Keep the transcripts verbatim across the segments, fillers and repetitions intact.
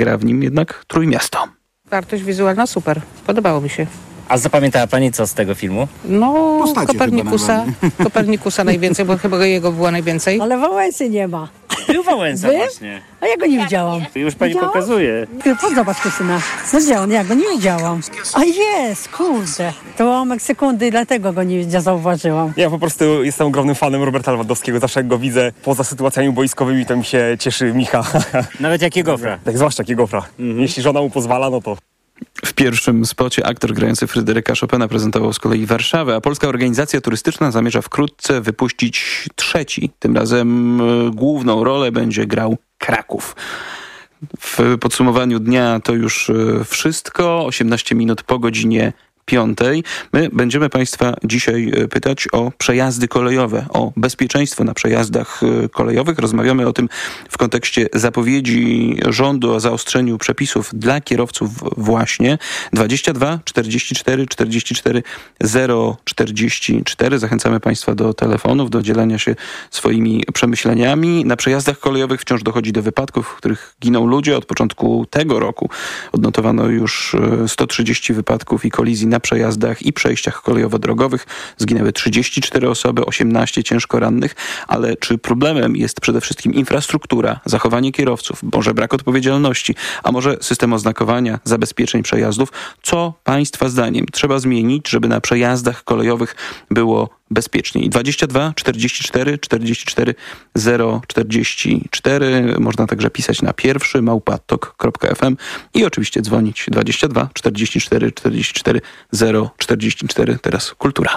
Gra w nim jednak Trójmiasto. Wartość wizualna super. Podobało mi się. A zapamiętała pani co z tego filmu? No, Postacie Kopernikusa. Kopernikusa najwięcej, bo chyba jego było najwięcej. Ale Wałęsy nie ma. Był Wałęsa Był? właśnie. A ja go nie widziałam. Już pani Widziała? pokazuje. Ty, zobacz, Krystyna. No gdzie on? Ja go nie widziałam. A jest, kurde. To ułamek sekundy, dlatego go nie, nie zauważyłam. Ja po prostu jestem ogromnym fanem Roberta Lewandowskiego. Zawsze jak go widzę poza sytuacjami boiskowymi, to mi się cieszy Micha. Nawet jak Gofra. Tak, zwłaszcza Gofra. Mhm. Jeśli żona mu pozwala, no to... W pierwszym spocie aktor grający Fryderyka Chopina prezentował z kolei Warszawę, a Polska Organizacja Turystyczna zamierza wkrótce wypuścić trzeci. Tym razem y, główną rolę będzie grał Kraków. W podsumowaniu dnia to już y, wszystko. osiemnaście minut po godzinie piątej. My będziemy Państwa dzisiaj pytać o przejazdy kolejowe, o bezpieczeństwo na przejazdach kolejowych. Rozmawiamy o tym w kontekście zapowiedzi rządu o zaostrzeniu przepisów dla kierowców właśnie. dwadzieścia dwa czterdzieści cztery czterdzieści cztery zero czterdzieści cztery. Zachęcamy Państwa do telefonów, do dzielenia się swoimi przemyśleniami. Na przejazdach kolejowych wciąż dochodzi do wypadków, w których giną ludzie. Od początku tego roku odnotowano już sto trzydzieści wypadków i kolizji na przejazdach i przejściach kolejowo-drogowych. Zginęły trzydzieści cztery osoby, osiemnaście ciężko rannych. Ale czy problemem jest przede wszystkim infrastruktura, zachowanie kierowców, może brak odpowiedzialności, a może system oznakowania, zabezpieczeń przejazdów? Co Państwa zdaniem trzeba zmienić, żeby na przejazdach kolejowych było bezpieczniej? dwadzieścia dwa czterdzieści cztery czterdzieści cztery zero czterdzieści cztery. Można także pisać na pierwszy małpa tok kropka f m i oczywiście dzwonić dwadzieścia dwa czterdzieści cztery czterdzieści cztery zero czterdzieści cztery. Teraz kultura.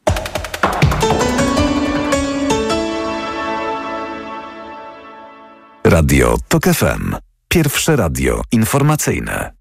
Radio Tok F M. Pierwsze radio informacyjne.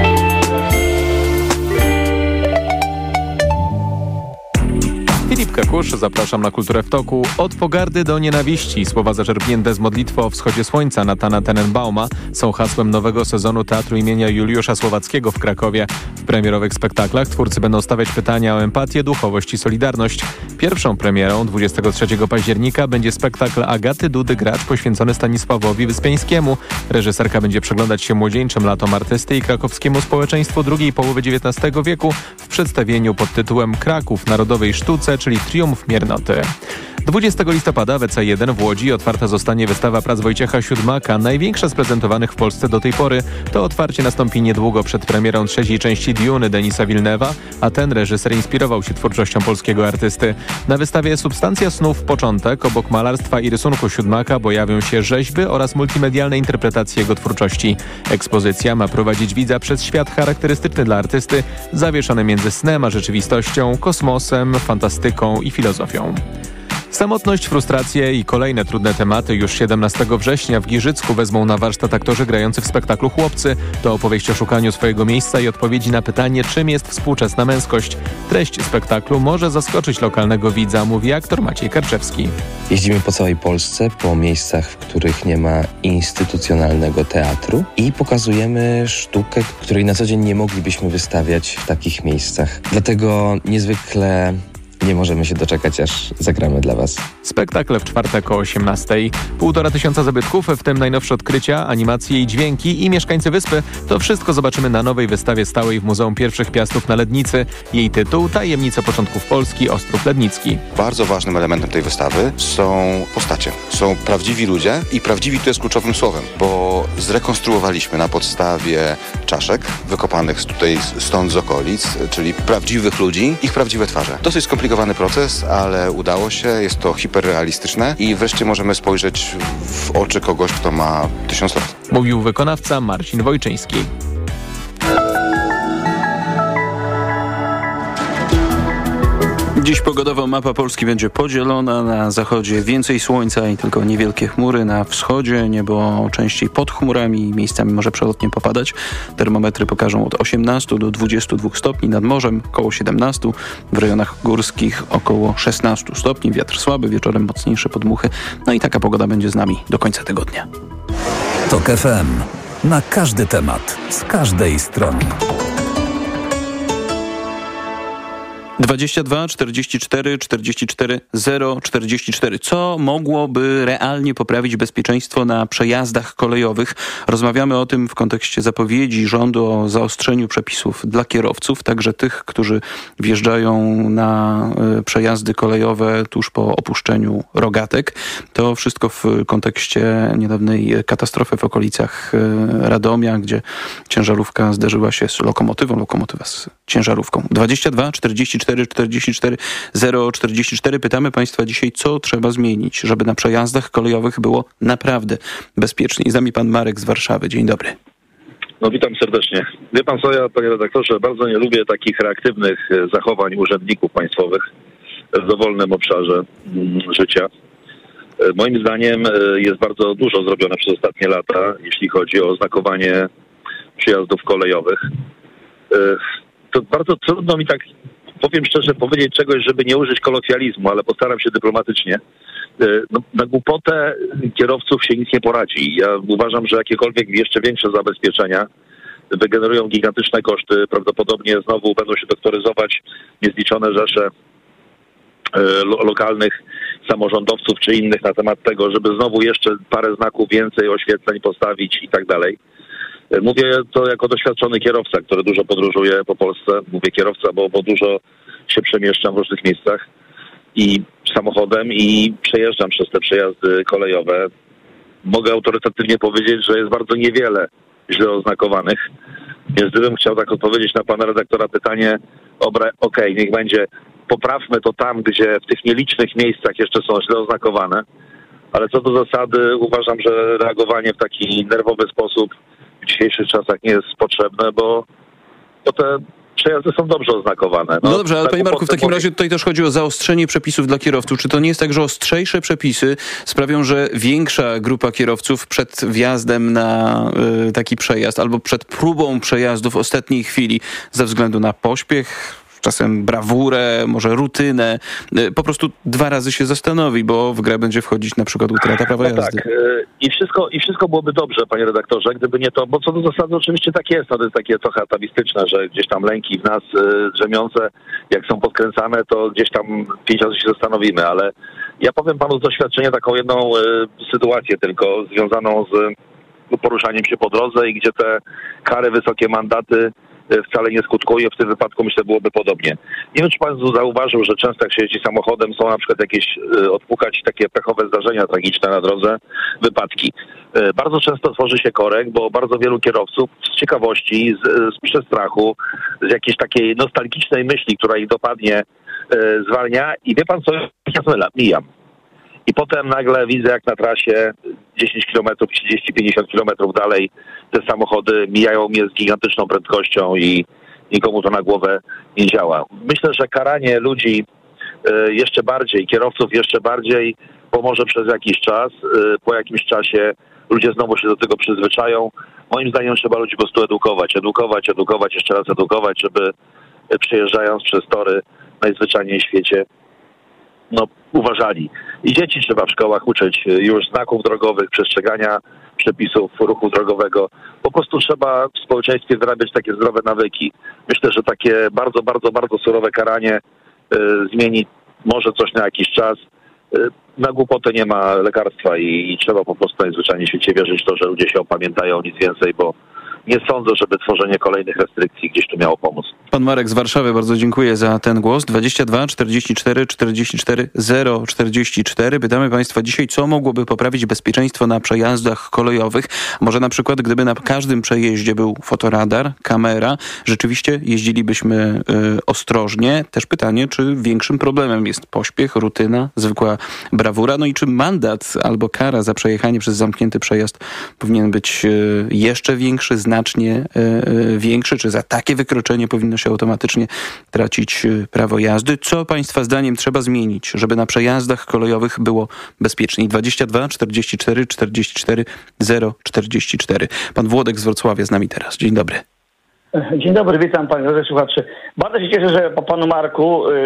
Filip Kakusz, zapraszam na Kulturę w Toku. Od pogardy do nienawiści. Słowa zaczerpnięte z modlitwy o wschodzie słońca Natana Tenenbauma są hasłem nowego sezonu Teatru imienia Juliusza Słowackiego w Krakowie. W premierowych spektaklach twórcy będą stawiać pytania o empatię, duchowość i solidarność. Pierwszą premierą dwudziestego trzeciego października będzie spektakl Agaty Dudy-Gracz poświęcony Stanisławowi Wyspiańskiemu. Reżyserka będzie przyglądać się młodzieńczym latom artysty i krakowskiemu społeczeństwu drugiej połowy dziewiętnastego wieku w przedstawieniu pod tytułem Kraków Narodowej Sztuce, czyli Triumf Miernoty. dwudziestego listopada w E C jeden w Łodzi otwarta zostanie wystawa prac Wojciecha Siódmaka, największa z prezentowanych w Polsce do tej pory. To otwarcie nastąpi niedługo przed premierą trzeciej części Duny Denisa Villeneuve'a, a ten reżyser inspirował się twórczością polskiego artysty. Na wystawie Substancja snów początek, obok malarstwa i rysunku Siódmaka pojawią się rzeźby oraz multimedialne interpretacje jego twórczości. Ekspozycja ma prowadzić widza przez świat charakterystyczny dla artysty, zawieszony między snem a rzeczywistością, kosmosem, fantastyką i filozofią. Samotność, frustracje i kolejne trudne tematy już siedemnastego września w Giżycku wezmą na warsztat aktorzy grający w spektaklu Chłopcy. To opowieść o szukaniu swojego miejsca i odpowiedzi na pytanie, czym jest współczesna męskość. Treść spektaklu może zaskoczyć lokalnego widza, mówi aktor Maciej Karczewski. Jeździmy po całej Polsce, po miejscach, w których nie ma instytucjonalnego teatru i pokazujemy sztukę, której na co dzień nie moglibyśmy wystawiać w takich miejscach. Dlatego niezwykle nie możemy się doczekać, aż zagramy dla Was. Spektakle w czwartek o osiemnastej. Półtora tysiąca zabytków, w tym najnowsze odkrycia, animacje i dźwięki i mieszkańcy wyspy. To wszystko zobaczymy na nowej wystawie stałej w Muzeum Pierwszych Piastów na Lednicy. Jej tytuł Tajemnice początków Polski, Ostrów Lednicki. Bardzo ważnym elementem tej wystawy są postacie. Są prawdziwi ludzie i prawdziwi to jest kluczowym słowem, bo zrekonstruowaliśmy na podstawie czaszek wykopanych tutaj stąd z okolic, czyli prawdziwych ludzi, ich prawdziwe twarze. Dosyć skomplikowany proces, ale udało się, jest to hiperrealistyczne i wreszcie możemy spojrzeć w oczy kogoś, kto ma tysiąc lat. Mówił wykonawca Marcin Wojczyński. Dziś pogodowo mapa Polski będzie podzielona. Na zachodzie więcej słońca i tylko niewielkie chmury. Na wschodzie niebo częściej pod chmurami i miejscami może przelotnie popadać. Termometry pokażą od osiemnastu do dwudziestu dwóch stopni. Nad morzem około siedemnastu. W rejonach górskich około szesnastu stopni. Wiatr słaby, wieczorem mocniejsze podmuchy. No i taka pogoda będzie z nami do końca tygodnia. Tok F M. Na każdy temat. Z każdej strony. dwadzieścia dwa czterdzieści cztery czterdzieści cztery zero czterdzieści cztery. Co mogłoby realnie poprawić bezpieczeństwo na przejazdach kolejowych? Rozmawiamy o tym w kontekście zapowiedzi rządu o zaostrzeniu przepisów dla kierowców, także tych, którzy wjeżdżają na przejazdy kolejowe tuż po opuszczeniu rogatek. To wszystko w kontekście niedawnej katastrofy w okolicach Radomia, gdzie ciężarówka zderzyła się z lokomotywą, lokomotywa z ciężarówką. dwadzieścia dwa czterdzieści cztery czterdzieści cztery zero czterdzieści cztery. Pytamy Państwa dzisiaj, co trzeba zmienić, żeby na przejazdach kolejowych było naprawdę bezpiecznie. Z nami pan Marek z Warszawy. Dzień dobry. No witam serdecznie. Wie pan co, ja, panie redaktorze, bardzo nie lubię takich reaktywnych zachowań urzędników państwowych w dowolnym obszarze mm, życia. Moim zdaniem jest bardzo dużo zrobione przez ostatnie lata, jeśli chodzi o oznakowanie przejazdów kolejowych. To bardzo trudno mi tak, powiem szczerze, powiedzieć czegoś, żeby nie użyć kolokwializmu, ale postaram się dyplomatycznie. No, na głupotę kierowców się nic nie poradzi. Ja uważam, że jakiekolwiek jeszcze większe zabezpieczenia wygenerują gigantyczne koszty. Prawdopodobnie znowu będą się doktoryzować niezliczone rzesze lo- lokalnych samorządowców czy innych na temat tego, żeby znowu jeszcze parę znaków więcej, oświetleń postawić i tak dalej. Mówię to jako doświadczony kierowca, który dużo podróżuje po Polsce. Mówię kierowca, bo, bo dużo się przemieszczam w różnych miejscach i samochodem i przejeżdżam przez te przejazdy kolejowe. Mogę autorytatywnie powiedzieć, że jest bardzo niewiele źle oznakowanych. Więc gdybym chciał tak odpowiedzieć na pana redaktora pytanie, okej, okay, niech będzie, poprawmy to tam, gdzie w tych nielicznych miejscach jeszcze są źle oznakowane, ale co do zasady uważam, że reagowanie w taki nerwowy sposób w dzisiejszych czasach nie jest potrzebne, bo, bo te przejazdy są dobrze oznakowane. No, no dobrze, ale panie Marku, w takim razie tutaj też chodzi o zaostrzenie przepisów dla kierowców. Czy to nie jest tak, że ostrzejsze przepisy sprawią, że większa grupa kierowców przed wjazdem na y, taki przejazd albo przed próbą przejazdu w ostatniej chwili ze względu na pośpiech, czasem brawurę, może rutynę, po prostu dwa razy się zastanowi, bo w grę będzie wchodzić na przykład utrata prawa jazdy. No tak, i wszystko, i wszystko byłoby dobrze, panie redaktorze, gdyby nie to, bo co do zasady oczywiście tak jest, no to jest takie trochę atawistyczne, że gdzieś tam lęki w nas drzemiące, jak są podkręcane, to gdzieś tam pięć razy się zastanowimy, ale ja powiem panu z doświadczenia taką jedną sytuację tylko związaną z poruszaniem się po drodze i gdzie te kary, wysokie mandaty wcale nie skutkuje. W tym wypadku myślę byłoby podobnie. Nie wiem, czy pan zauważył, że często jak się jeździ samochodem, są na przykład jakieś odpukać takie pechowe zdarzenia tragiczne na drodze, wypadki. Bardzo często tworzy się korek, bo bardzo wielu kierowców z ciekawości, z, z przestrachu, z jakiejś takiej nostalgicznej myśli, która ich dopadnie, zwalnia i wie pan co, ja mijam. I potem nagle widzę, jak na trasie dziesięć kilometrów, trzydzieści pięćdziesiąt kilometrów dalej te samochody mijają mnie z gigantyczną prędkością i nikomu to na głowę nie działa. Myślę, że karanie ludzi jeszcze bardziej, kierowców jeszcze bardziej pomoże przez jakiś czas. Po jakimś czasie ludzie znowu się do tego przyzwyczają. Moim zdaniem trzeba ludzi po prostu edukować, edukować, edukować, jeszcze raz edukować, żeby przejeżdżając przez tory najzwyczajniej w świecie no, uważali. I dzieci trzeba w szkołach uczyć już znaków drogowych, przestrzegania przepisów ruchu drogowego. Po prostu trzeba w społeczeństwie wyrabiać takie zdrowe nawyki. Myślę, że takie bardzo, bardzo, bardzo surowe karanie y, zmieni może coś na jakiś czas. Y, na głupotę nie ma lekarstwa i, i trzeba po prostu najzwyczajniej w świecie wierzyć w to, że ludzie się opamiętają, nic więcej, bo nie sądzę, żeby tworzenie kolejnych restrykcji gdzieś tu miało pomóc. Pan Marek z Warszawy, bardzo dziękuję za ten głos. dwadzieścia dwa czterdzieści cztery czterdzieści cztery zero czterdzieści cztery. Pytamy Państwa dzisiaj, co mogłoby poprawić bezpieczeństwo na przejazdach kolejowych. Może na przykład, gdyby na każdym przejeździe był fotoradar, kamera, rzeczywiście jeździlibyśmy y, ostrożnie. Też pytanie, czy większym problemem jest pośpiech, rutyna, zwykła brawura, no i czy mandat albo kara za przejechanie przez zamknięty przejazd powinien być y, jeszcze większy, znacznie y, większy, czy za takie wykroczenie powinno się automatycznie tracić prawo jazdy. Co Państwa zdaniem trzeba zmienić, żeby na przejazdach kolejowych było bezpieczniej? dwadzieścia dwa czterdzieści cztery czterdzieści cztery zero czterdzieści cztery. Pan Włodek z Wrocławia z nami teraz. Dzień dobry. Dzień dobry, witam Państwa słuchaczy. Bardzo się cieszę, że po Panu Marku, yy,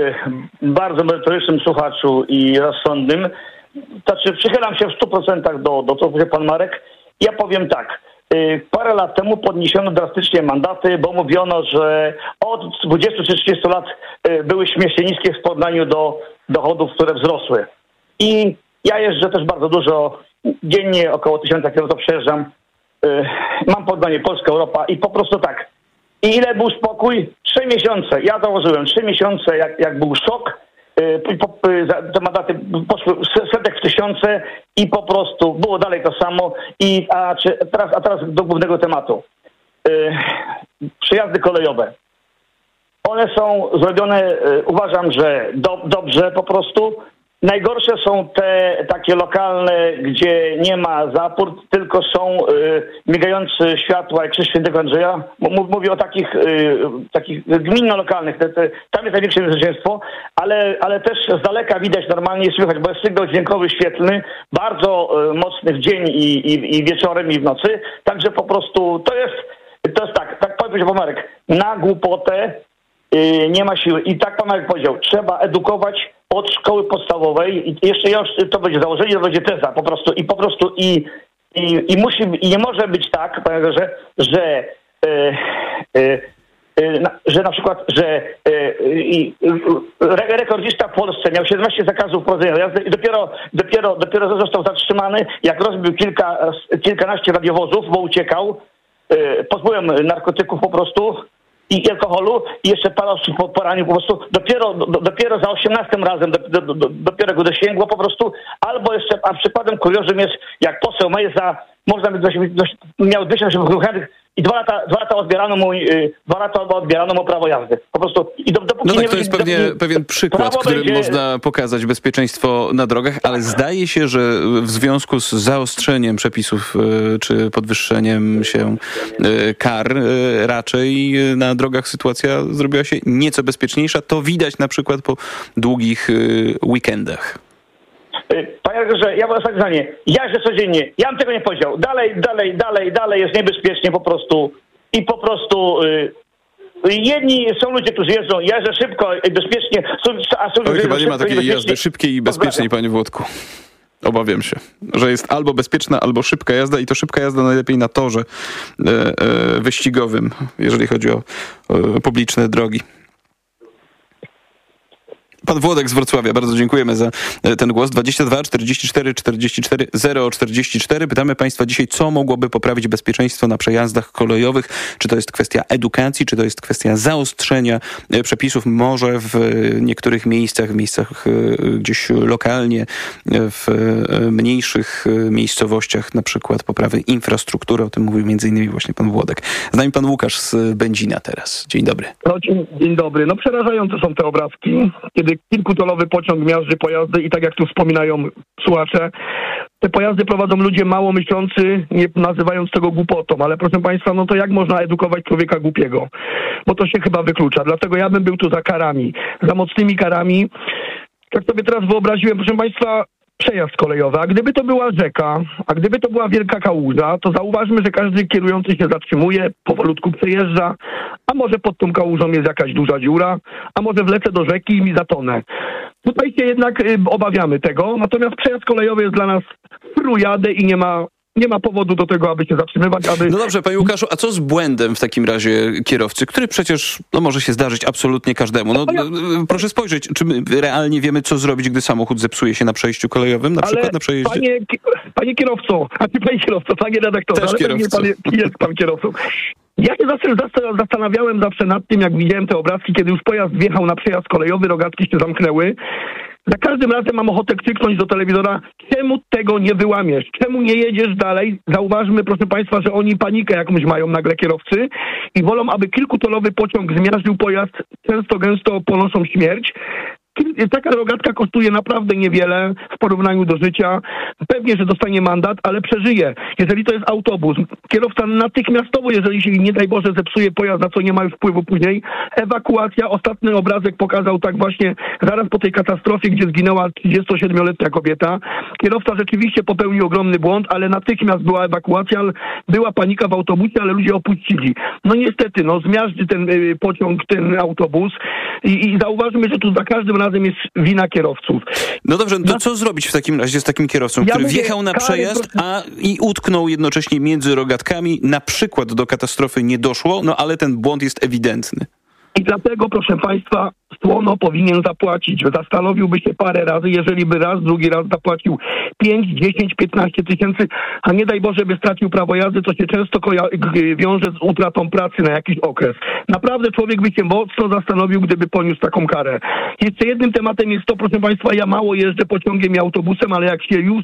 yy, bardzo merytorycznym słuchaczu i rozsądnym, znaczy przychylam się w stu procentach do, do tego, co powiedział Pan Marek. Ja powiem tak. Parę lat temu podniesiono drastycznie mandaty, bo mówiono, że od dwudziestu czy trzydziestu lat były śmiesznie niskie w porównaniu do dochodów, które wzrosły. I ja jeżdżę też bardzo dużo, dziennie około tysiąca kilometrów przejeżdżam. Mam porównanie Polska, Europa i po prostu tak. I ile był spokój? Trzy miesiące. Ja założyłem trzy miesiące, jak, jak był szok. Te mandaty poszły setek w tysiące i po prostu było dalej to samo. I, a, czy, teraz, a teraz do głównego tematu. Yy, przejazdy kolejowe. One są zrobione, yy, uważam, że do, dobrze po prostu. Najgorsze są te takie lokalne, gdzie nie ma zapór, tylko są y, migające światła jak Krzyż Świętego Andrzeja. Mówię o takich, y, takich gminno-lokalnych. Te, te, tam jest największe niebezpieczeństwo, ale, ale też z daleka widać normalnie słychać, bo jest sygnał dźwiękowy świetlny, bardzo y, mocny w dzień i, i, i wieczorem i w nocy. Także po prostu to jest, to jest tak, tak powiem pan Marek, na głupotę y, nie ma siły. I tak pan Marek powiedział, trzeba edukować od szkoły podstawowej i jeszcze już to będzie założenie, to będzie teza po prostu i po prostu i, i, i musi i nie może być tak, panie że, że, e, e, e, na, że na przykład, że e, i, re, rekordzista w Polsce miał siedemnaście zakazów prowadzenia jazdy i dopiero, dopiero, dopiero został zatrzymany, jak rozbił kilka, kilkanaście radiowozów, bo uciekał e, pod wpływem narkotyków po prostu i alkoholu i jeszcze parę osób po poraniu po prostu dopiero, do, dopiero za osiemnastym razem do, do, do, dopiero go dosięgło po prostu, albo jeszcze, a przykładem kuriozum jest jak poseł Mejza, można by miał dwieście osiemdziesiąt i dwa lata, dwa lata odbierano mu, yy, dwa lata odbierano mu prawo jazdy. Po prostu. I do, no tak, nie, to jest pewnie dopóki, pewien przykład, w którym będzie... można pokazać bezpieczeństwo na drogach, ale zdaje się, że w związku z zaostrzeniem przepisów yy, czy podwyższeniem się yy, kar yy, raczej yy, na drogach sytuacja zrobiła się nieco bezpieczniejsza. To widać na przykład po długich yy, weekendach. Panie redaktorze, ja mam ostatnie zdanie. Ja jeżdżę codziennie. Ja bym tego nie powiedział. Dalej, dalej, dalej, dalej jest niebezpiecznie po prostu. I po prostu yy, jedni są ludzie, którzy jeżdżą. Ja jeżdżę szybko i bezpiecznie. Są, a są Oj, ludzie, chyba nie ma takiej jazdy szybkiej szybkiej i bezpiecznej, panie Włodku. Obawiam się, że jest albo bezpieczna, albo szybka jazda i to szybka jazda najlepiej na torze e, e, wyścigowym, jeżeli chodzi o e, publiczne drogi. Pan Włodek z Wrocławia, bardzo dziękujemy za ten głos. dwadzieścia dwa czterdzieści cztery czterdzieści cztery zero czterdzieści cztery. Pytamy państwa dzisiaj, co mogłoby poprawić bezpieczeństwo na przejazdach kolejowych. Czy to jest kwestia edukacji, czy to jest kwestia zaostrzenia przepisów. Może w niektórych miejscach, w miejscach gdzieś lokalnie, w mniejszych miejscowościach, na przykład poprawy infrastruktury. O tym mówił między innymi właśnie pan Włodek. Z nami pan Łukasz z Będzina teraz. Dzień dobry. No, dzień, dzień dobry. No przerażające są te obrazki, kiedy kilkutonowy pociąg miażdży pojazdy i tak jak tu wspominają słuchacze, te pojazdy prowadzą ludzie mało myślący, nie nazywając tego głupotą, ale proszę państwa, no to jak można edukować człowieka głupiego? Bo to się chyba wyklucza. Dlatego ja bym był tu za karami, za mocnymi karami. Tak sobie teraz wyobraziłem, proszę państwa, przejazd kolejowy, a gdyby to była rzeka, a gdyby to była wielka kałuża, to zauważmy, że każdy kierujący się zatrzymuje, powolutku przejeżdża, a może pod tą kałużą jest jakaś duża dziura, a może wlecę do rzeki i mi zatonę. Tutaj się jednak y, obawiamy tego, natomiast przejazd kolejowy jest dla nas frujadę i nie ma Nie ma powodu do tego, aby się zatrzymywać, aby... No dobrze, panie Łukaszu, a co z błędem w takim razie kierowcy, który przecież no, może się zdarzyć absolutnie każdemu? No, ja... Proszę spojrzeć, czy my realnie wiemy, co zrobić, gdy samochód zepsuje się na przejściu kolejowym, na ale przykład na przejeździe? Panie, panie kierowco, a nie panie kierowco, panie redaktorze, Też ale kierowco. Pan, jest pan kierowcą. Ja się zawsze zastanawiałem zawsze nad tym, jak widziałem te obrazki, kiedy już pojazd wjechał na przejazd kolejowy, rogatki się zamknęły. Za każdym razem mam ochotę krzyknąć do telewizora, czemu tego nie wyłamiesz? Czemu nie jedziesz dalej? Zauważmy, proszę państwa, że oni panikę jakąś mają nagle kierowcy i wolą, aby kilkutonowy pociąg zmiażdżył pojazd, często gęsto ponoszą śmierć. Taka rogatka kosztuje naprawdę niewiele w porównaniu do życia. Pewnie, że dostanie mandat, ale przeżyje. Jeżeli to jest autobus, kierowca natychmiastowo, jeżeli się nie daj Boże zepsuje pojazd, na co nie ma już wpływu później, ewakuacja. Ostatni obrazek pokazał tak właśnie zaraz po tej katastrofie, gdzie zginęła trzydziestosiedmioletnia kobieta. Kierowca rzeczywiście popełnił ogromny błąd, ale natychmiast była ewakuacja, była panika w autobusie, ale ludzie opuścili. No niestety, no zmiażdży ten y, pociąg, ten autobus i, i zauważmy, że tu za każdym razem razem jest wina kierowców. No dobrze, to co zrobić w takim razie z takim kierowcą, Ja który mówię, wjechał na kary, przejazd, a i utknął jednocześnie między rogatkami, na przykład do katastrofy nie doszło, no ale ten błąd jest ewidentny. I dlatego, proszę państwa, Słono powinien zapłacić. Zastanowiłby się parę razy, jeżeli by raz, drugi raz zapłacił pięć, dziesięć, piętnaście tysięcy, a nie daj Boże by stracił prawo jazdy, co się często koja- wiąże z utratą pracy na jakiś okres. Naprawdę człowiek by się mocno zastanowił, gdyby poniósł taką karę. Jeszcze jednym tematem jest to, proszę państwa, ja mało jeżdżę pociągiem i autobusem, ale jak się już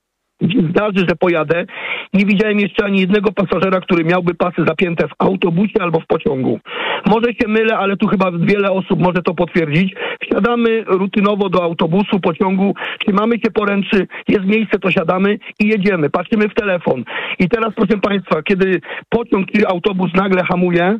zdarzy, że pojadę, nie widziałem jeszcze ani jednego pasażera, który miałby pasy zapięte w autobusie albo w pociągu. Może się mylę, ale tu chyba wiele osób może to potwierdzić. Wsiadamy rutynowo do autobusu, pociągu, trzymamy się poręczy, jest miejsce, to siadamy i jedziemy. Patrzymy w telefon. I teraz, proszę państwa, kiedy pociąg czy autobus nagle hamuje,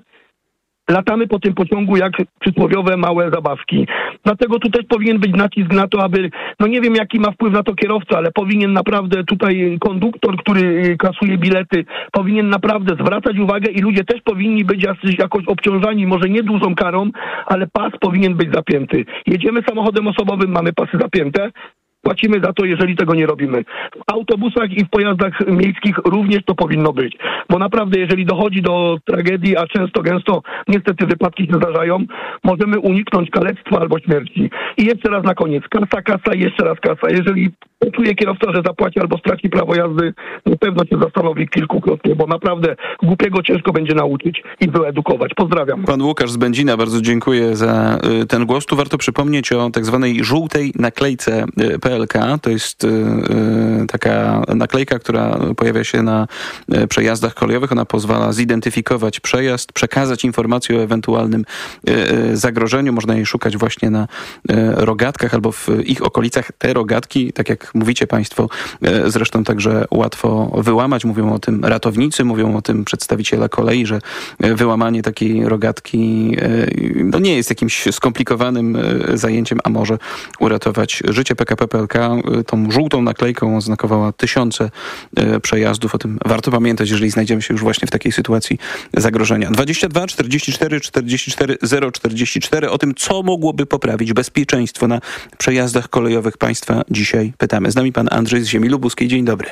latamy po tym pociągu jak przysłowiowe małe zabawki. Dlatego tu też powinien być nacisk na to, aby, no nie wiem jaki ma wpływ na to kierowca, ale powinien naprawdę tutaj konduktor, który kasuje bilety, powinien naprawdę zwracać uwagę i ludzie też powinni być jakoś obciążani, może nie dużą karą, ale pas powinien być zapięty. Jedziemy samochodem osobowym, mamy pasy zapięte, płacimy za to, jeżeli tego nie robimy. W autobusach i w pojazdach miejskich również to powinno być. Bo naprawdę, jeżeli dochodzi do tragedii, a często, gęsto niestety wypadki się zdarzają, możemy uniknąć kalectwa albo śmierci. I jeszcze raz na koniec. Kasa, kasa i jeszcze raz kasa. Jeżeli czuje kierowca, że zapłaci albo straci prawo jazdy, na pewno się zastanowi kilkukrotnie, bo naprawdę głupiego ciężko będzie nauczyć i wyedukować. Pozdrawiam. Pan Łukasz z Będzina, bardzo dziękuję za y, ten głos. Tu warto przypomnieć o tak zwanej żółtej naklejce y, P L K. To jest y, y, taka naklejka, która pojawia się na y, przejazdach kolejowych. Ona pozwala zidentyfikować przejazd, przekazać informacje o ewentualnym y, y, zagrożeniu. Można jej szukać właśnie na y, rogatkach albo w ich okolicach. Te rogatki, tak jak mówicie państwo, y, zresztą także łatwo wyłamać. Mówią o tym ratownicy, mówią o tym przedstawiciele kolei, że y, wyłamanie takiej rogatki y, no nie jest jakimś skomplikowanym y, zajęciem, a może uratować życie. P K P P L K tą żółtą naklejką oznakowała tysiące y, przejazdów. O tym warto pamiętać, jeżeli znajdziemy się już właśnie w takiej sytuacji zagrożenia. dwadzieścia dwa czterdzieści cztery czterdzieści cztery zero czterdzieści cztery. O tym, co mogłoby poprawić bezpieczeństwo na przejazdach kolejowych państwa, dzisiaj pytamy. Z nami pan Andrzej z ziemi lubuskiej. Dzień dobry.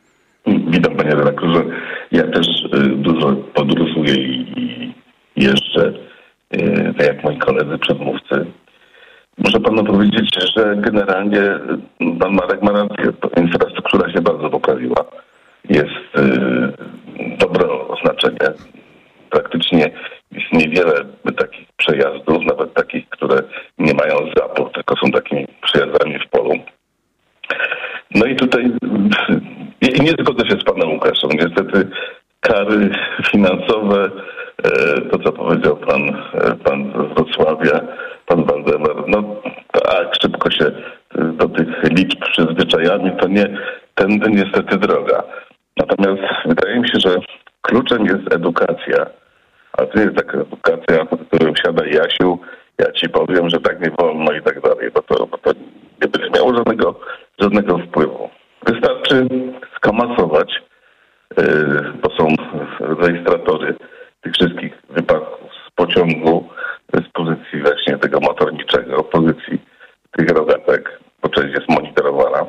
Witam panie redaktorze. Ja też y, dużo podróżuję i, i jeżdżę, y, tak jak moi koledzy przedmówcy. Muszę panu powiedzieć, że generalnie pan Marek ma rację. Infrastruktura się bardzo poprawiła. Jest y, dobre oznaczenie. Praktycznie jest niewiele takich przejazdów, nawet takich, które nie mają zapór, tylko są takimi przejazdami w polu. No i tutaj i nie zgodzę się z panem Łukaszem. Niestety kary finansowe, to co powiedział pan, pan z Wrocławia, pan Waldemar, no tak, szybko się do tych liczb przyzwyczajamy, to nie tędy niestety droga. Natomiast wydaje mi się, że kluczem jest edukacja. A to jest taka edukacja, w którym siada Jasiu, ja ci powiem, że tak nie wolno i tak dalej, bo to, bo to nie będzie miało żadnego, żadnego wpływu. Wystarczy skamasować, yy, bo są rejestratory tych wszystkich wypadków z pociągu, z pozycji właśnie tego motorniczego, pozycji tych rogatek, bo część jest monitorowana.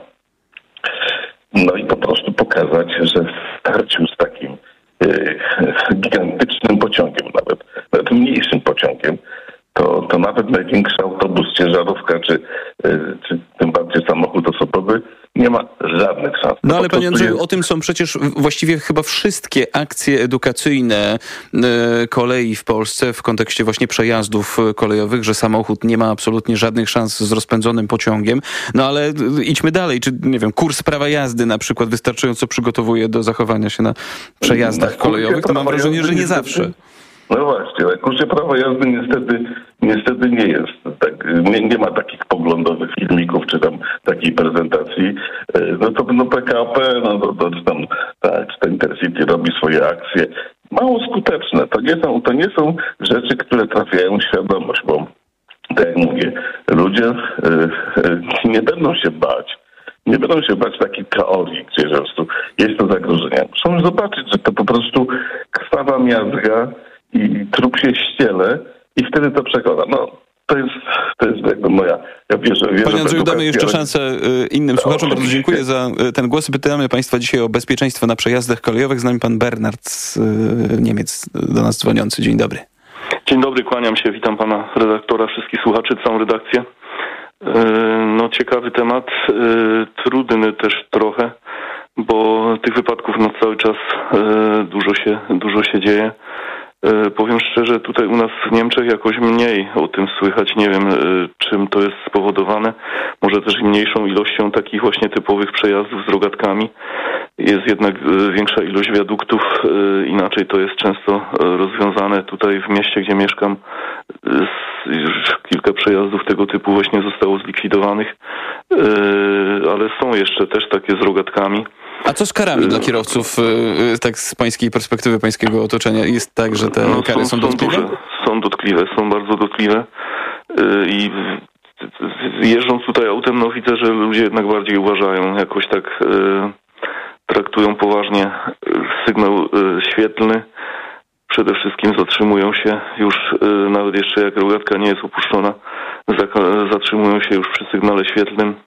No i po prostu pokazać, że w starciu z takim yy, gigantycznym pociągiem, nawet, nawet mniejszym pociągiem, to, to nawet największy autobus, ciężarówka, czy, yy, czy tym bardziej samochód osobowy nie ma żadnych szans. No ale panie Andrzeju, jest... o tym są przecież właściwie chyba wszystkie akcje edukacyjne y, kolei w Polsce w kontekście właśnie przejazdów kolejowych, że samochód nie ma absolutnie żadnych szans z rozpędzonym pociągiem. No ale y, idźmy dalej. Czy, nie wiem, kurs prawa jazdy na przykład wystarczająco przygotowuje do zachowania się na przejazdach na kolejowych? To mam wrażenie, że nie zawsze. No właśnie, ale kursie prawa jazdy niestety, niestety nie jest. Tak, nie, nie ma takich poglądowych filmików, czy tam takiej prezentacji. No to no P K P, no to, to czy tam, tak, czy ten Intercity robi swoje akcje. Mało skuteczne. To nie są, to nie są rzeczy, które trafiają w świadomość, bo tak jak mówię, ludzie yy, yy, nie będą się bać. Nie będą się bać takich teorii, gdzie po prostu jest to zagrożenie. Muszą zobaczyć, że to po prostu krwawa miazga i trup się ściele i wtedy to przekona. No, To jest, to jest jakby moja... Ja wierzę, wierzę Panie Andrzeju, damy jeszcze ale... szansę y, innym słuchaczom. Bardzo dziękuję za y, ten głos. Pytamy Państwa dzisiaj o bezpieczeństwo na przejazdach kolejowych. Z nami pan Bernard z y, Niemiec do nas dzwoniący. Dzień dobry. Dzień dobry, kłaniam się. Witam pana redaktora, wszystkich słuchaczy, całą redakcję. Y, no ciekawy temat, y, trudny też trochę, bo tych wypadków no, cały czas y, dużo się, dużo się dzieje. Powiem szczerze, tutaj u nas w Niemczech jakoś mniej o tym słychać. Nie wiem, czym to jest spowodowane. Może też mniejszą ilością takich właśnie typowych przejazdów z rogatkami. Jest jednak większa ilość wiaduktów. Inaczej to jest często rozwiązane. Tutaj w mieście, gdzie mieszkam, już kilka przejazdów tego typu właśnie zostało zlikwidowanych. Ale są jeszcze też takie z rogatkami. A co z karami dla kierowców, tak z pańskiej perspektywy, pańskiego otoczenia? Jest tak, że te no, kary są, są dotkliwe? Duże, są dotkliwe, są bardzo dotkliwe. I jeżdżąc tutaj autem, no widzę, że ludzie jednak bardziej uważają, jakoś tak traktują poważnie sygnał świetlny. Przede wszystkim zatrzymują się już, nawet jeszcze jak rogatka nie jest opuszczona, zatrzymują się już przy sygnale świetlnym.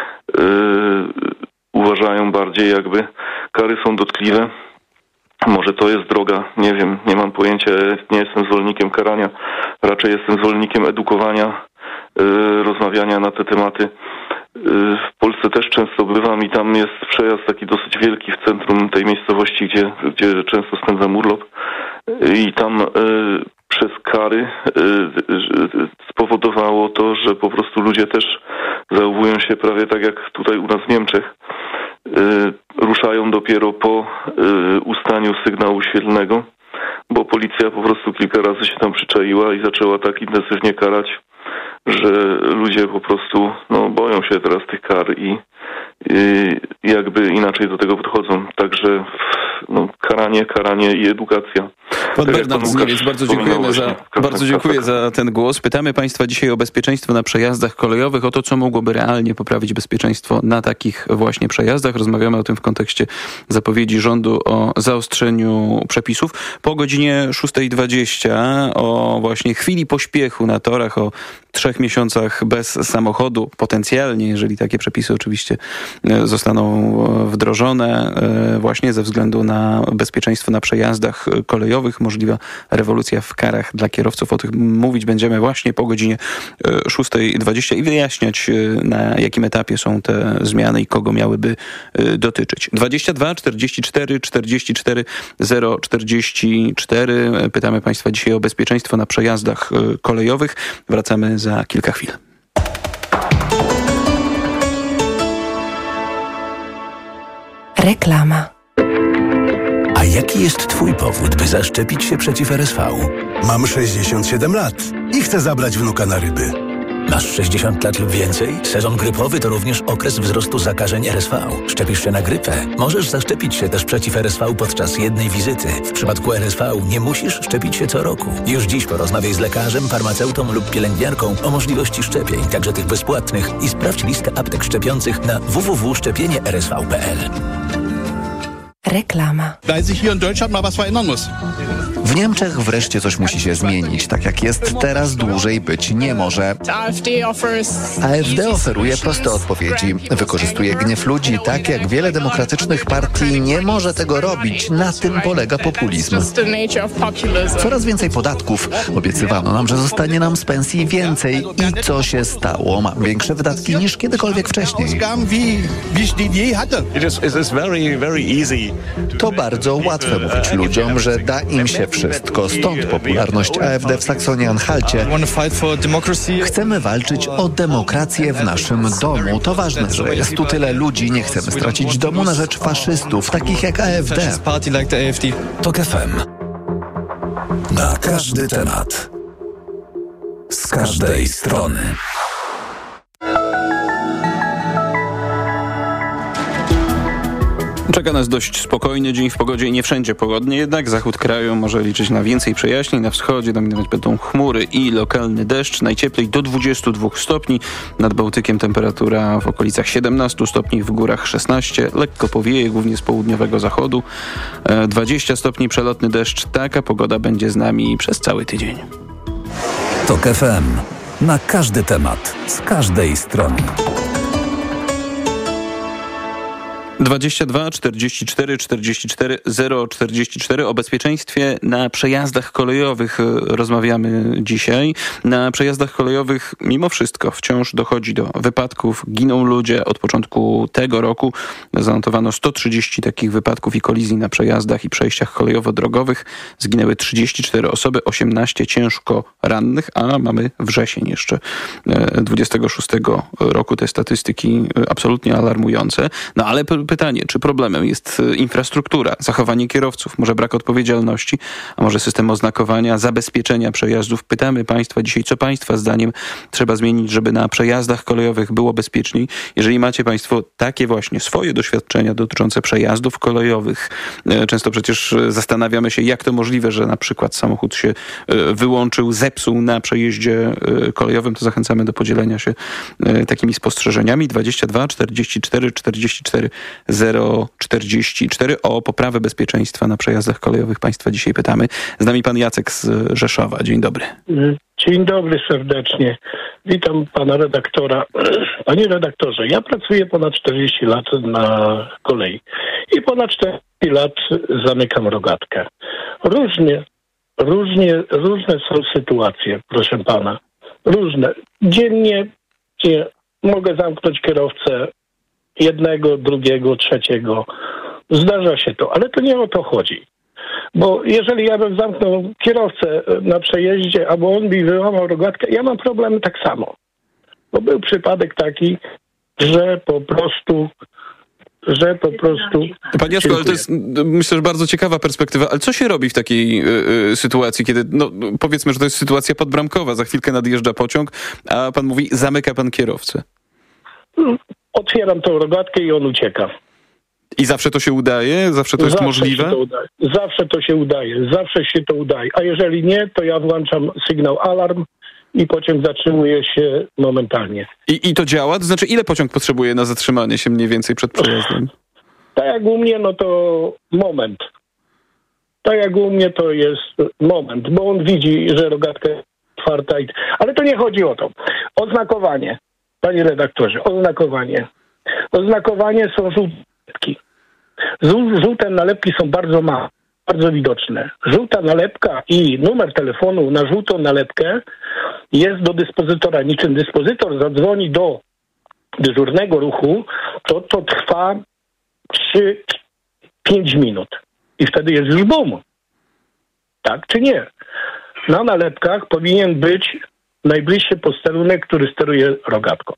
Uważają bardziej, jakby kary są dotkliwe. Może to jest droga, nie wiem, nie mam pojęcia, nie jestem zwolennikiem karania, raczej jestem zwolennikiem edukowania, yy, rozmawiania na te tematy. Yy, w Polsce też często bywam i tam jest przejazd taki dosyć wielki w centrum tej miejscowości, gdzie, gdzie często spędzam urlop. Yy, I tam yy, przez kary yy, spowodowało to, że po prostu ludzie też zachowują się prawie tak jak tutaj u nas w Niemczech. Y, ruszają dopiero po y, ustaniu sygnału świetlnego, bo policja po prostu kilka razy się tam przyczaiła i zaczęła tak intensywnie karać, że ludzie po prostu no, boją się teraz tych kar i y, jakby inaczej do tego podchodzą. Także no, karanie, karanie i edukacja. Pan tak Bernard z Niemiec, bardzo dziękujemy za, bardzo dziękuję za ten głos. Pytamy Państwa dzisiaj o bezpieczeństwo na przejazdach kolejowych, o to, co mogłoby realnie poprawić bezpieczeństwo na takich właśnie przejazdach. Rozmawiamy o tym w kontekście zapowiedzi rządu o zaostrzeniu przepisów. Po godzinie szósta dwadzieścia o właśnie chwili pośpiechu na torach, o trzech miesiącach bez samochodu, potencjalnie, jeżeli takie przepisy oczywiście zostaną wdrożone, właśnie ze względu na bezpieczeństwo na przejazdach kolejowych, możliwa rewolucja w karach dla kierowców. O tym mówić będziemy właśnie po godzinie szósta dwadzieścia i wyjaśniać, na jakim etapie są te zmiany i kogo miałyby dotyczyć. dwadzieścia dwa czterdzieści cztery czterdzieści cztery zero czterdzieści cztery. Pytamy Państwa dzisiaj o bezpieczeństwo na przejazdach kolejowych. Wracamy za kilka chwil. Reklama. A jaki jest twój powód, by zaszczepić się przeciw R S V? Mam sześćdziesiąt siedem lat i chcę zabrać wnuka na ryby. Masz sześćdziesiąt lat lub więcej? Sezon grypowy to również okres wzrostu zakażeń R S V. Szczepisz się na grypę? Możesz zaszczepić się też przeciw R S V podczas jednej wizyty. W przypadku R S V nie musisz szczepić się co roku. Już dziś porozmawiaj z lekarzem, farmaceutą lub pielęgniarką o możliwości szczepień, także tych bezpłatnych, i sprawdź listę aptek szczepiących na w w w kropka szczepienie r s v kropka p l. Reklama. W Niemczech wreszcie coś musi się zmienić. Tak jak jest teraz, dłużej być nie może. A F D oferuje proste odpowiedzi. Wykorzystuje gniew ludzi tak, jak wiele demokratycznych partii nie może tego robić. Na tym polega populizm. Coraz więcej podatków. Obiecywano nam, że zostanie nam z pensji więcej. I co się stało? Mam większe wydatki niż kiedykolwiek wcześniej. To bardzo łatwe mówić ludziom, że da im się wszystko. Stąd popularność A F D w Saksonii-Anhalcie. Chcemy walczyć o demokrację w naszym domu. To ważne, że jest tu tyle ludzi. Nie chcemy stracić domu na rzecz faszystów, takich jak A F D. Tok F M. Na każdy temat. Z każdej strony. Czeka nas dość spokojny dzień w pogodzie i nie wszędzie pogodnie, jednak zachód kraju może liczyć na więcej przejaśnień. Na wschodzie dominować będą chmury i lokalny deszcz. Najcieplej do dwudziestu dwóch stopni. Nad Bałtykiem temperatura w okolicach siedemnastu stopni, w górach szesnaście. Lekko powieje, głównie z południowego zachodu. dwadzieścia stopni, przelotny deszcz. Taka pogoda będzie z nami przez cały tydzień. Tok F M. Na każdy temat, z każdej strony. dwadzieścia dwa czterdzieści cztery czterdzieści cztery zero czterdzieści cztery. O bezpieczeństwie na przejazdach kolejowych rozmawiamy dzisiaj. Na przejazdach kolejowych mimo wszystko wciąż dochodzi do wypadków. Giną ludzie. Od początku tego roku zanotowano sto trzydzieści takich wypadków i kolizji na przejazdach i przejściach kolejowo-drogowych. Zginęły trzydzieści cztery osoby, osiemnaście ciężko rannych, a mamy wrzesień jeszcze dwudziestego szóstego roku. Te statystyki absolutnie alarmujące. No ale pytanie, czy problemem jest infrastruktura, zachowanie kierowców, może brak odpowiedzialności, a może system oznakowania, zabezpieczenia przejazdów? Pytamy Państwa dzisiaj, co Państwa zdaniem trzeba zmienić, żeby na przejazdach kolejowych było bezpieczniej. Jeżeli macie Państwo takie właśnie swoje doświadczenia dotyczące przejazdów kolejowych, często przecież zastanawiamy się, jak to możliwe, że na przykład samochód się wyłączył, zepsuł na przejeździe kolejowym, to zachęcamy do podzielenia się takimi spostrzeżeniami. dwadzieścia dwa czterdzieści cztery czterdzieści cztery zero czterdzieści cztery. O poprawę bezpieczeństwa na przejazdach kolejowych Państwa dzisiaj pytamy. Z nami pan Jacek z Rzeszowa. Dzień dobry. Dzień dobry serdecznie. Witam pana redaktora. Panie redaktorze, ja pracuję ponad czterdzieści lat na kolei i ponad czterdzieści lat zamykam rogatkę. Różnie, różnie, różne są sytuacje, proszę pana. Różne. Dziennie mogę zamknąć kierowcę jednego, drugiego, trzeciego. Zdarza się to, ale to nie o to chodzi. Bo jeżeli ja bym zamknął kierowcę na przejeździe, albo on mi wyłamał rogatkę, ja mam problemy tak samo. Bo był przypadek taki, że po prostu że po prostu... Panie Jacku, ale to jest, myślę, że bardzo ciekawa perspektywa. Ale co się robi w takiej y, sytuacji, kiedy, no powiedzmy, że to jest sytuacja podbramkowa, za chwilkę nadjeżdża pociąg, a pan mówi, zamyka pan kierowcę? Otwieram tą rogatkę i on ucieka. I zawsze to się udaje? Zawsze to jest zawsze możliwe? Się to udaje. Zawsze to się udaje. Zawsze się to udaje. A jeżeli nie, to ja włączam sygnał alarm i pociąg zatrzymuje się momentalnie. I, I to działa? To znaczy, ile pociąg potrzebuje na zatrzymanie się mniej więcej przed przejazdem? Tak jak u mnie, no to moment. Tak jak u mnie to jest moment, bo on widzi, że rogatka jest otwarta. I... Ale to nie chodzi o to. Oznakowanie. Panie redaktorze, oznakowanie. Oznakowanie są żółte nalepki. Żółte nalepki są bardzo małe, bardzo widoczne. Żółta nalepka i numer telefonu na żółtą nalepkę jest do dyspozytora. Niczym dyspozytor zadzwoni do dyżurnego ruchu, to to trwa trzy pięć minut. I wtedy jest już bum. Tak czy nie? Na nalepkach powinien być najbliższy posterunek, który steruje rogatką.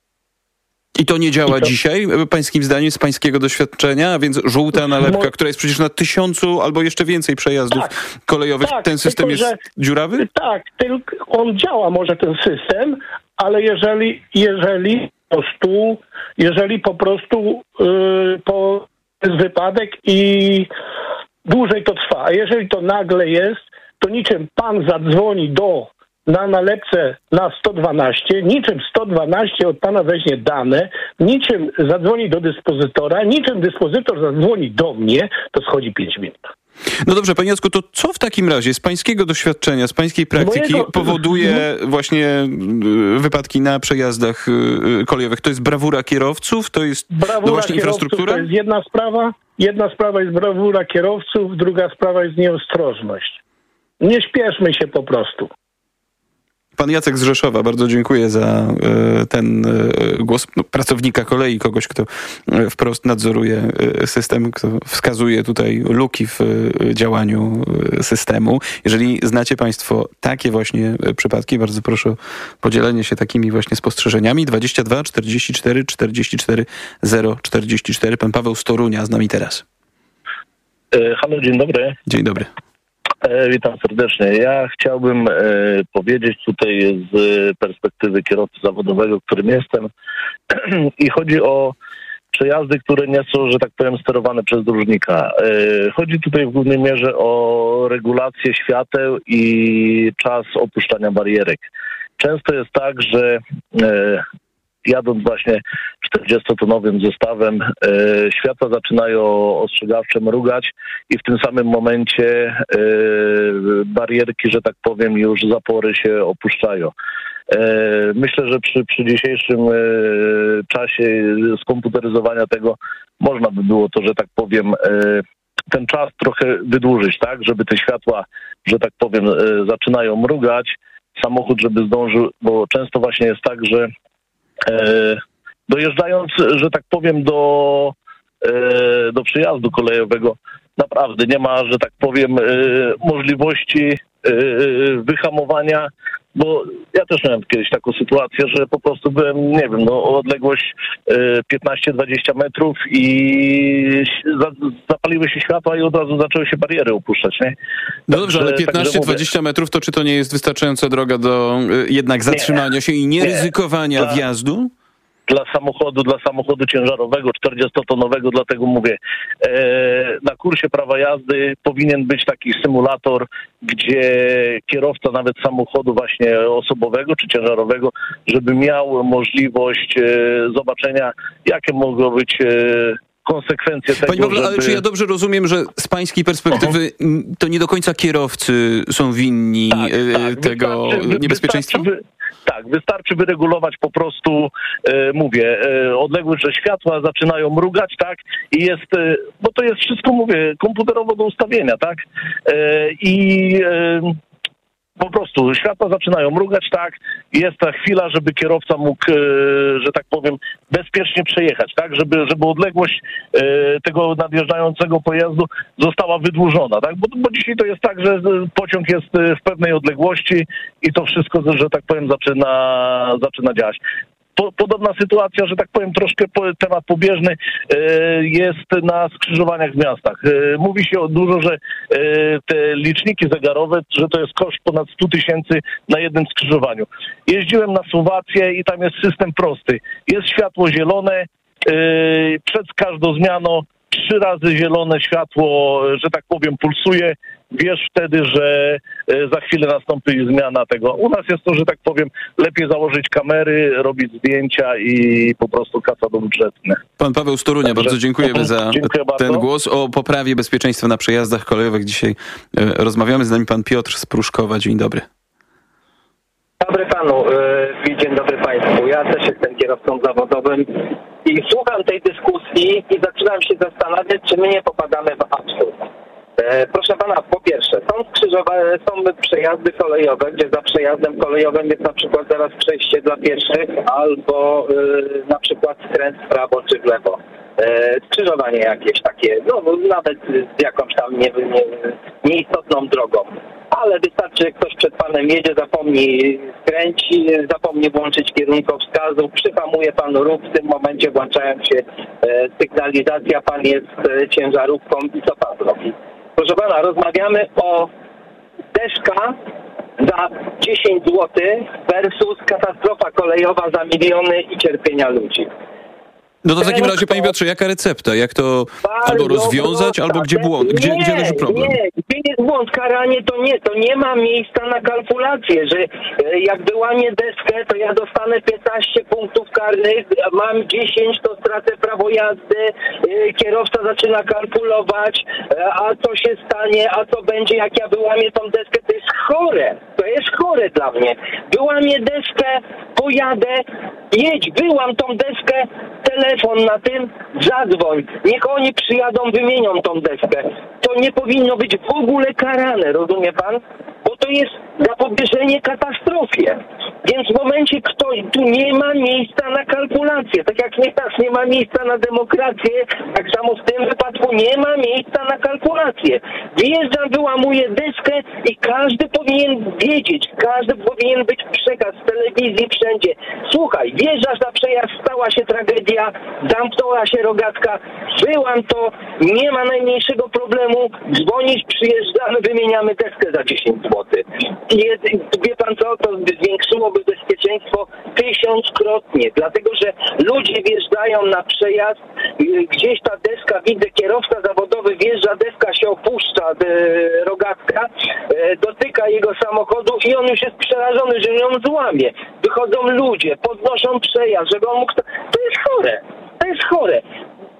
I to nie działa to... dzisiaj, pańskim zdaniem, z pańskiego doświadczenia? A więc żółta nalepka, Mo... która jest przecież na tysiącu albo jeszcze więcej przejazdów tak, kolejowych. Tak, ten system tylko, jest dziurawy? Tak, tylko on działa może ten system, ale jeżeli, jeżeli po prostu, jeżeli po prostu yy, po, jest wypadek i dłużej to trwa, a jeżeli to nagle jest, to niczym pan zadzwoni do na nalepce na sto dwanaście, niczym sto dwanaście od pana weźmie dane, niczym zadzwoni do dyspozytora, niczym dyspozytor zadzwoni do mnie, to schodzi pięć minut. No dobrze, panie Jacku, to co w takim razie z pańskiego doświadczenia, z pańskiej praktyki Mojego... powoduje właśnie wypadki na przejazdach kolejowych? To jest brawura kierowców? To jest brawura no właśnie infrastruktura? To jest jedna sprawa. Jedna sprawa jest brawura kierowców, druga sprawa jest nieostrożność. Nie śpieszmy się po prostu. Pan Jacek z Rzeszowa, bardzo dziękuję za y, ten y, głos no, pracownika kolei, kogoś, kto y, wprost nadzoruje y, system, kto wskazuje tutaj luki w y, działaniu y, systemu. Jeżeli znacie Państwo takie właśnie y, przypadki, bardzo proszę o podzielenie się takimi właśnie spostrzeżeniami. dwadzieścia dwa czterdzieści cztery czterdzieści cztery zero czterdzieści cztery. Pan Paweł z Torunia z nami teraz. E, halo, dzień dobry. Dzień dobry. E, witam serdecznie. Ja chciałbym e, powiedzieć tutaj z perspektywy kierowcy zawodowego, którym jestem, i chodzi o przejazdy, które nie są, że tak powiem, sterowane przez dróżnika. E, chodzi tutaj w głównej mierze o regulację świateł i czas opuszczania barierek. Często jest tak, że e, jadąc właśnie czterdziestotonowym zestawem, e, światła zaczynają ostrzegawcze mrugać i w tym samym momencie e, barierki, że tak powiem, już zapory się opuszczają. Myślę, że przy, przy dzisiejszym czasie skomputeryzowania tego można by było to, że tak powiem, ten czas trochę wydłużyć, tak, żeby te światła, że tak powiem, zaczynają mrugać, samochód, żeby zdążył, bo często właśnie jest tak, że dojeżdżając, że tak powiem, do, do przejazdu kolejowego, naprawdę nie ma, że tak powiem, możliwości wyhamowania, bo ja też miałem kiedyś taką sytuację, że po prostu byłem, nie wiem, no odległość piętnaście dwadzieścia metrów i zapaliły się światła i od razu zaczęły się bariery opuszczać, nie? No dobrze, ale piętnaście dwadzieścia metrów to czy to nie jest wystarczająca droga do jednak zatrzymania nie, się i nieryzykowania nie. wjazdu? Dla samochodu, dla samochodu ciężarowego, czterdziestotonowego, dlatego mówię, e, na kursie prawa jazdy powinien być taki symulator, gdzie kierowca nawet samochodu właśnie osobowego czy ciężarowego, żeby miał możliwość e, zobaczenia, jakie mogą być e, konsekwencje tego, Panie Pawle, żeby... ale czy ja dobrze rozumiem, że z pańskiej perspektywy uh-huh. to nie do końca kierowcy są winni tak, tak, tego wystarczy, niebezpieczeństwa? Wystarczy, Tak, wystarczy wyregulować po prostu, e, mówię, e, odległość, że światła zaczynają mrugać, tak, i jest, e, bo to jest wszystko, mówię, komputerowo do ustawienia, tak, e, i e, po prostu światła zaczynają mrugać, tak, jest ta chwila, żeby kierowca mógł, e, że tak powiem, bezpiecznie przejechać, tak, żeby, żeby odległość e, tego nadjeżdżającego pojazdu została wydłużona, tak, bo, bo dzisiaj to jest tak, że pociąg jest w pewnej odległości i to wszystko, że tak powiem, zaczyna, zaczyna działać. Po, podobna sytuacja, że tak powiem, troszkę po, temat pobieżny e, jest na skrzyżowaniach w miastach. E, mówi się o dużo, że e, te liczniki zegarowe, że to jest koszt ponad sto tysięcy na jednym skrzyżowaniu. Jeździłem na Słowację i tam jest system prosty. Jest światło zielone, e, przed każdą zmianą trzy razy zielone światło, że tak powiem, pulsuje. Wiesz wtedy, że za chwilę nastąpi zmiana tego. U nas jest to, że tak powiem, lepiej założyć kamery, robić zdjęcia i po prostu kasa do budżetu. Pan Paweł z Torunia, Także, bardzo dziękujemy za dziękuję ten bardzo. głos. O poprawie bezpieczeństwa na przejazdach kolejowych dzisiaj e, rozmawiamy. Z nami pan Piotr z Pruszkowa. Dzień dobry. Dobry panu i dzień dobry państwu. Ja też jestem kierowcą zawodowym i słucham tej dyskusji i zaczynam się zastanawiać, czy my nie popadamy w absurd. Proszę pana, po pierwsze, są skrzyżowane, są przejazdy kolejowe, gdzie za przejazdem kolejowym jest na przykład zaraz przejście dla pieszych albo yy, na przykład skręt w prawo czy w lewo. Yy, skrzyżowanie jakieś takie, no nawet z jakąś tam nie, nie, nieistotną drogą. Ale wystarczy, że ktoś przed panem jedzie, zapomni skręci, zapomni włączyć kierunkowskazów, przyhamuje pan ruch, w tym momencie włączają się e, sygnalizacja, pan jest e, ciężarówką i co pan zrobi? Proszę pana, rozmawiamy o deszka za dziesięć złotych versus katastrofa kolejowa za miliony i cierpienia ludzi. No to w takim razie, panie Piotrze, jaka recepta? Jak to albo rozwiązać, albo gdzie błąd? Gdzie, nie, gdzie leży problem? Nie, gdzie jest błąd? Karanie to nie, to nie ma miejsca na kalkulację, że jak wyłamię deskę, to ja dostanę piętnaście punktów karnych, mam dziesięć, to stracę prawo jazdy, kierowca zaczyna kalkulować, a co się stanie, a co będzie, jak ja wyłamię tą deskę, to jest chore. To jest chore dla mnie. Wyłamię deskę, pojadę, jedź, wyłam tą deskę, telefon na tym, zadzwoń. Niech oni przyjadą, wymienią tą deskę. To nie powinno być w ogóle karane, rozumie pan? Bo to jest zapobieżenie katastrofie. Więc w momencie ktoś, tu nie ma miejsca na kalkulację. Tak jak nie, tak nie ma miejsca na demokrację, tak samo w tym wypadku nie ma miejsca na kalkulację. Wjeżdżam, wyłamuję deskę i każdy powinien wiedzieć, każdy powinien być przekaz z telewizji wszędzie. Słuchaj, wjeżdżasz na przejazd, stała się tragedia, zamknęła się rogatka, wyłam to, nie ma najmniejszego problemu, dzwonisz, przyjeżdżamy, wymieniamy deskę za dziesięć złotych. I wie pan co, to zwiększyłoby bezpieczeństwo tysiąckrotnie, dlatego że ludzie wjeżdżają na przejazd, gdzieś ta deska, widzę, kierowca zawodowy wjeżdża, deska się opuszcza, rogatka, dotyka jego samochodu i on już jest przerażony, że ją złamie. Wychodzą ludzie, podnoszą przejazd, żeby on mógł... To jest chore, to jest chore.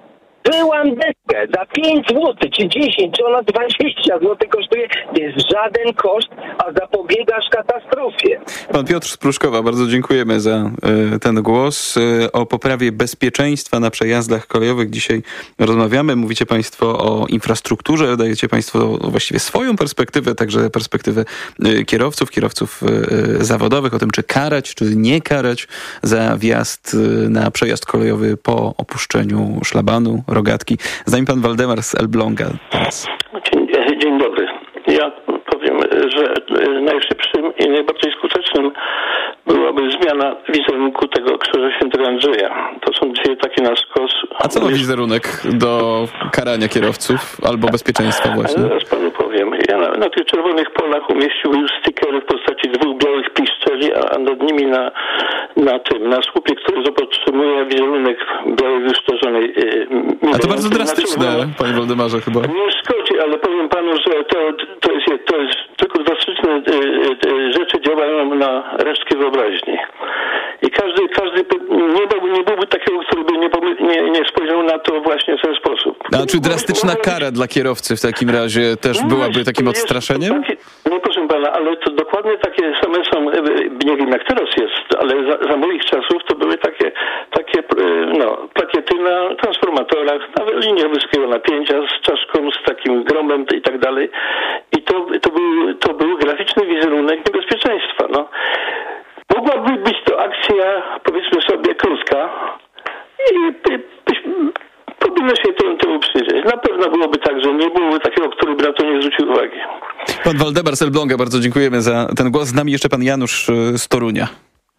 Wyłam deskę za pięć złotych, czy dziesięć, czy ona dwadzieścia złotych kosztuje. To jest żaden koszt, a zapobiegasz katastrofie. Pan Piotr z Pruszkowa, bardzo dziękujemy za y, ten głos. Y, o poprawie bezpieczeństwa na przejazdach kolejowych dzisiaj rozmawiamy. Mówicie państwo o infrastrukturze, dajecie państwo właściwie swoją perspektywę, także perspektywę y, kierowców, kierowców y, zawodowych, o tym, czy karać, czy nie karać za wjazd y, na przejazd kolejowy po opuszczeniu szlabanu, rogatki. Z nami pan Waldemar z Elbląga teraz. Dzień, dzień dobry. Ja powiem, że najszybszym i najbardziej skutecznym byłaby zmiana wizerunku tego Krzyża Świętego Andrzeja. To są dzisiaj takie na skos. A co ma wizerunek do karania kierowców albo bezpieczeństwa właśnie? Zaraz panu powiem. Ja na, na tych czerwonych polach umieściłbym już stickery w postaci dwóch białych piszczeli, a nad nimi na, na tym, na słupie, który podtrzymuje wizerunek białej wyszczerzonej. Yy, a to bardzo drastyczne, znaczy, panie Waldemarze, chyba. Nie szkodzi, ale powiem panu, że to, to, jest, to jest tylko drastyczne yy, yy, rzeczy działają na resztkę wyobraźni. I każdy, każdy nie, byłby, nie byłby takiego, który by nie, nie, nie spojrzał na to właśnie w ten sposób. A czy drastyczna kara dla kierowcy w takim razie też byłaby takim odstraszeniem? Nie, proszę pana, ale to dokładnie takie same są, nie wiem jak teraz jest, ale za, za moich czasów to były takie, takie no, plakiety na transformatorach, na liniach wysokiego napięcia z czaszką, z takim gromem i tak dalej. I to, to, był, to był graficzny wizerunek niebezpieczeństwa. No. Mogłaby być to akcja, powiedzmy sobie, krótka i powinno się temu, temu przyjrzeć. Na pewno byłoby tak, że nie byłoby takiego, który by na to nie zwrócił uwagi. Pan Waldemar z Elbląga, bardzo dziękujemy za ten głos. Z nami jeszcze pan Janusz z Torunia.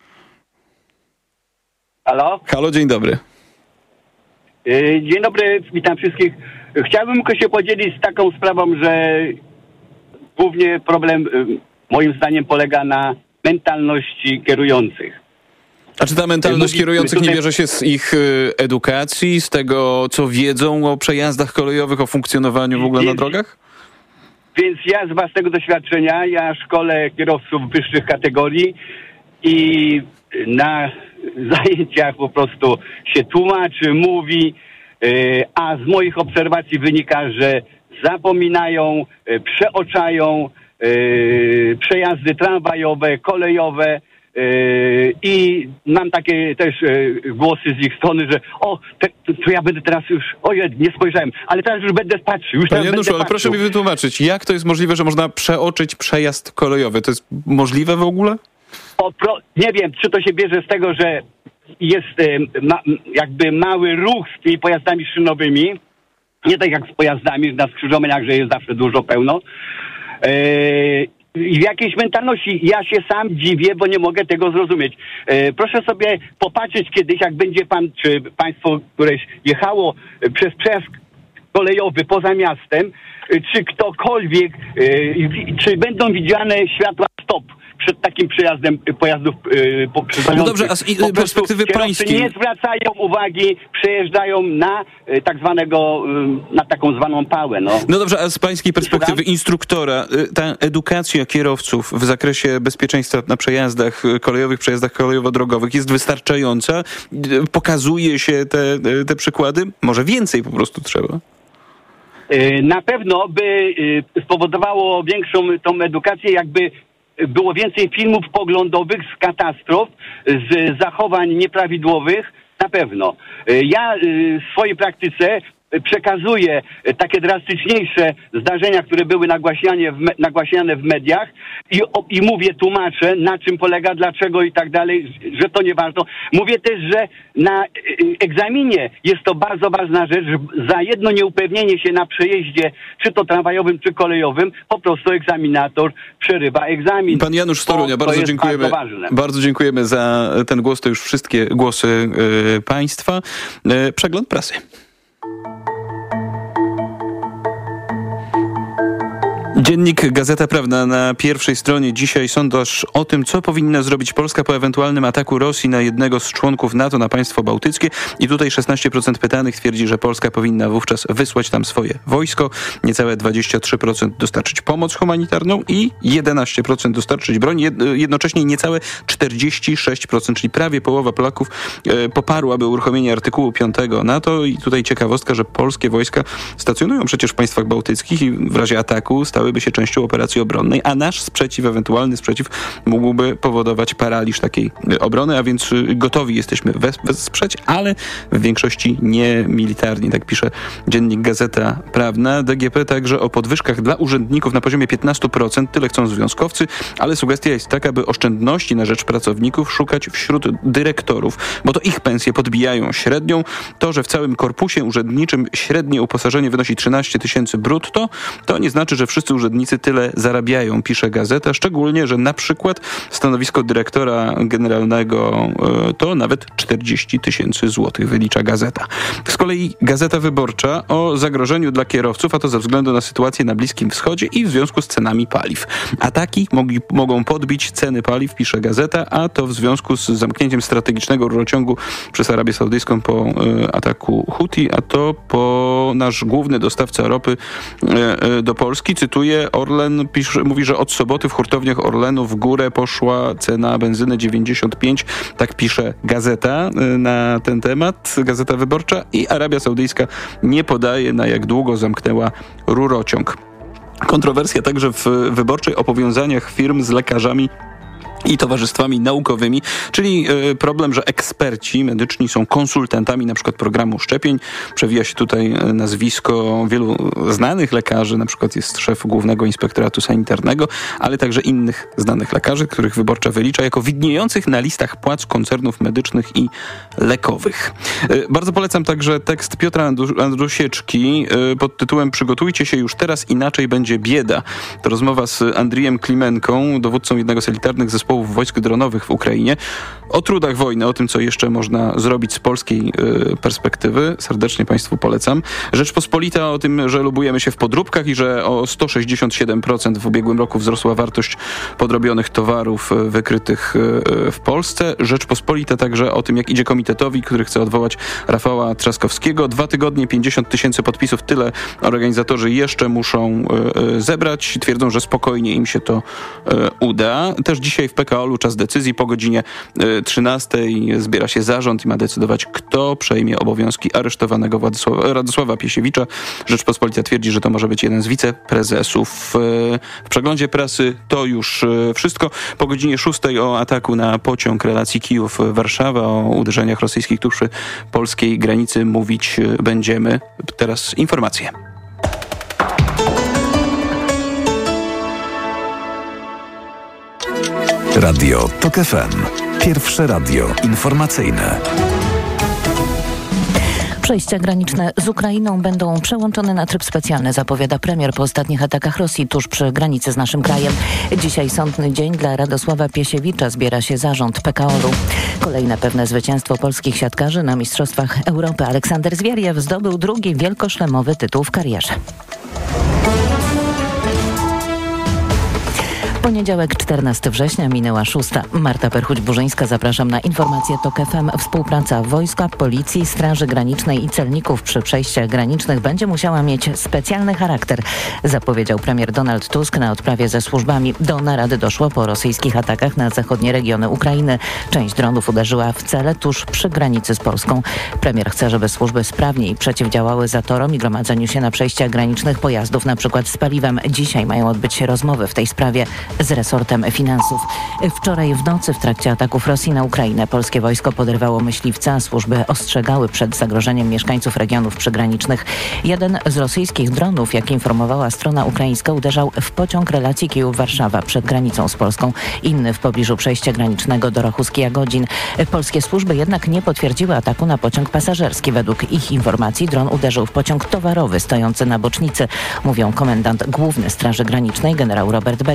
Halo? Halo, dzień dobry. Dzień dobry, witam wszystkich. Chciałbym tylko się podzielić z taką sprawą, że głównie problem moim zdaniem polega na mentalności kierujących. A czy ta mentalność kierujących nie bierze się z ich edukacji, z tego, co wiedzą o przejazdach kolejowych, o funkcjonowaniu w ogóle na drogach? Więc ja z własnego doświadczenia, ja szkolę kierowców wyższych kategorii i na zajęciach po prostu się tłumaczy, mówi, a z moich obserwacji wynika, że zapominają, przeoczają przejazdy tramwajowe, kolejowe, i mam takie też głosy z ich strony, że o, te, to ja będę teraz już, ojej, nie spojrzałem, ale teraz już będę patrzył. Już Panie teraz Januszu, będę ale proszę mi wytłumaczyć, jak to jest możliwe, że można przeoczyć przejazd kolejowy? To jest możliwe w ogóle? O, pro, nie wiem, czy to się bierze z tego, że jest ma, jakby mały ruch z tymi pojazdami szynowymi, nie tak jak z pojazdami na skrzyżowaniach, że jest zawsze dużo pełno. Yy, I w jakiejś mentalności. Ja się sam dziwię, bo nie mogę tego zrozumieć. E, proszę sobie popatrzeć kiedyś, jak będzie pan, czy państwo któreś jechało przez przejazd kolejowy poza miastem, e, czy ktokolwiek, e, czy będą widziane światła stop przed takim przejazdem pojazdów yy, No dobrze, a z po perspektywy pańskiej nie zwracają uwagi, przejeżdżają na y, tak zwanego, y, na taką zwaną pałę. No, no dobrze, a z pańskiej perspektywy instruktora, y, ta edukacja kierowców w zakresie bezpieczeństwa na przejazdach kolejowych, przejazdach kolejowo-drogowych jest wystarczająca? Y, pokazuje się te, te przykłady? Może więcej po prostu trzeba? Na pewno by spowodowało większą tą edukację, jakby było więcej filmów poglądowych z katastrof, z zachowań nieprawidłowych, na pewno. Ja w swojej praktyce przekazuję takie drastyczniejsze zdarzenia, które były nagłaśniane w, me, nagłaśniane w mediach i, o, i mówię, tłumaczę, na czym polega, dlaczego i tak dalej, że to nie ważne. Mówię też, że na egzaminie jest to bardzo ważna rzecz, że za jedno nieupewnienie się na przejeździe, czy to tramwajowym, czy kolejowym, po prostu egzaminator przerywa egzamin. Pan Janusz z Torunia, bardzo dziękujemy. Bardzo, bardzo dziękujemy za ten głos. To już wszystkie głosy yy, państwa. Yy, przegląd prasy. Dziennik Gazeta Prawna na pierwszej stronie dzisiaj sondaż o tym, co powinna zrobić Polska po ewentualnym ataku Rosji na jednego z członków NATO, na państwo bałtyckie. I tutaj szesnaście procent pytanych twierdzi, że Polska powinna wówczas wysłać tam swoje wojsko, niecałe dwadzieścia trzy procent dostarczyć pomoc humanitarną i jedenaście procent dostarczyć broń. Jednocześnie niecałe czterdzieści sześć procent, czyli prawie połowa Polaków poparłaby uruchomienie artykułu piątego NATO. I tutaj ciekawostka, że polskie wojska stacjonują przecież w państwach bałtyckich i w razie ataku stałyby się częścią operacji obronnej, a nasz sprzeciw, ewentualny sprzeciw mógłby powodować paraliż takiej obrony, a więc gotowi jesteśmy wesprzeć, ale w większości nie militarnie, tak pisze dziennik Gazeta Prawna. D G P także o podwyżkach dla urzędników na poziomie piętnaście procent, tyle chcą związkowcy, ale sugestia jest taka, by oszczędności na rzecz pracowników szukać wśród dyrektorów, bo to ich pensje podbijają średnią. To, że w całym korpusie urzędniczym średnie uposażenie wynosi trzynaście tysięcy brutto, to nie znaczy, że wszyscy urzędnicy tyle zarabiają, pisze Gazeta, szczególnie, że na przykład stanowisko dyrektora generalnego to nawet czterdzieści tysięcy złotych, wylicza Gazeta. Z kolei Gazeta Wyborcza o zagrożeniu dla kierowców, a to ze względu na sytuację na Bliskim Wschodzie i w związku z cenami paliw. Ataki mogli, mogą podbić ceny paliw, pisze Gazeta, a to w związku z zamknięciem strategicznego rurociągu przez Arabię Saudyjską po y, ataku Huti, a to po nasz główny dostawca ropy y, y, do Polski. Cytuję, Orlen pisze, mówi, że od soboty w hurtowniach Orlenu w górę poszła cena benzyny dziewięćdziesiąt pięć, tak pisze Gazeta y, na ten temat, Gazeta Wyborcza, i Arabia Saudyjska nie podaje, na jak długo zamknęła rurociąg. Kontrowersja także w Wyborczej o powiązaniach firm z lekarzami i towarzystwami naukowymi, czyli y, problem, że eksperci medyczni są konsultantami na przykład programu szczepień. Przewija się tutaj nazwisko wielu znanych lekarzy, na przykład jest szef Głównego Inspektoratu Sanitarnego, ale także innych znanych lekarzy, których Wyborcza wylicza jako widniejących na listach płac koncernów medycznych i lekowych. Y, bardzo polecam także tekst Piotra Andru- Andrusieczki y, pod tytułem Przygotujcie się już teraz, inaczej będzie bieda. To rozmowa z Andrijem Klimenką, dowódcą jednego z elitarnych zespołów wojsk dronowych w Ukrainie, o trudach wojny, o tym, co jeszcze można zrobić z polskiej y, perspektywy. Serdecznie Państwu polecam. Rzeczpospolita o tym, że lubujemy się w podróbkach i że o sto sześćdziesiąt siedem procent w ubiegłym roku wzrosła wartość podrobionych towarów y, wykrytych y, w Polsce. Rzeczpospolita także o tym, jak idzie komitetowi, który chce odwołać Rafała Trzaskowskiego. Dwa tygodnie, pięćdziesiąt tysięcy podpisów, tyle organizatorzy jeszcze muszą y, y, zebrać. Twierdzą, że spokojnie im się to y, uda. Też dzisiaj w P K O L-u czas decyzji. Po godzinie trzynastej zbiera się zarząd i ma decydować, kto przejmie obowiązki aresztowanego Władysława, Radosława Piesiewicza. Rzeczpospolita twierdzi, że to może być jeden z wiceprezesów. W przeglądzie prasy to już wszystko. Po godzinie szóstej o ataku na pociąg relacji Kijów-Warszawa, o uderzeniach rosyjskich tuż przy polskiej granicy mówić będziemy. Teraz informacje. Radio TOK F M. Pierwsze radio informacyjne. Przejścia graniczne z Ukrainą będą przełączone na tryb specjalny, zapowiada premier po ostatnich atakach Rosji tuż przy granicy z naszym krajem. Dzisiaj sądny dzień dla Radosława Piesiewicza, zbiera się zarząd P K O L-u. Kolejne pewne zwycięstwo polskich siatkarzy na Mistrzostwach Europy. Aleksander Zwieriew zdobył drugi wielkoszlemowy tytuł w karierze. Poniedziałek, czternastego września, minęła szósta. Marta Perchuć-Burzyńska, zapraszam na informacje TOK F M. Współpraca wojska, policji, Straży Granicznej i celników przy przejściach granicznych będzie musiała mieć specjalny charakter, zapowiedział premier Donald Tusk na odprawie ze służbami. Do narady doszło po rosyjskich atakach na zachodnie regiony Ukrainy. Część dronów uderzyła w cele tuż przy granicy z Polską. Premier chce, żeby służby sprawniej przeciwdziałały zatorom i gromadzeniu się na przejściach granicznych pojazdów, na przykład z paliwem. Dzisiaj mają odbyć się rozmowy w tej sprawie z resortem finansów. Wczoraj w nocy w trakcie ataków Rosji na Ukrainę polskie wojsko poderwało myśliwca. Służby ostrzegały przed zagrożeniem mieszkańców regionów przygranicznych. Jeden z rosyjskich dronów, jak informowała strona ukraińska, uderzał w pociąg relacji Kijów-Warszawa przed granicą z Polską. Inny w pobliżu przejścia granicznego do Rochuskia-Godzin. Polskie służby jednak nie potwierdziły ataku na pociąg pasażerski. Według ich informacji dron uderzył w pociąg towarowy stojący na bocznicy, mówią komendant główny Straży Granicznej generał Robert Began i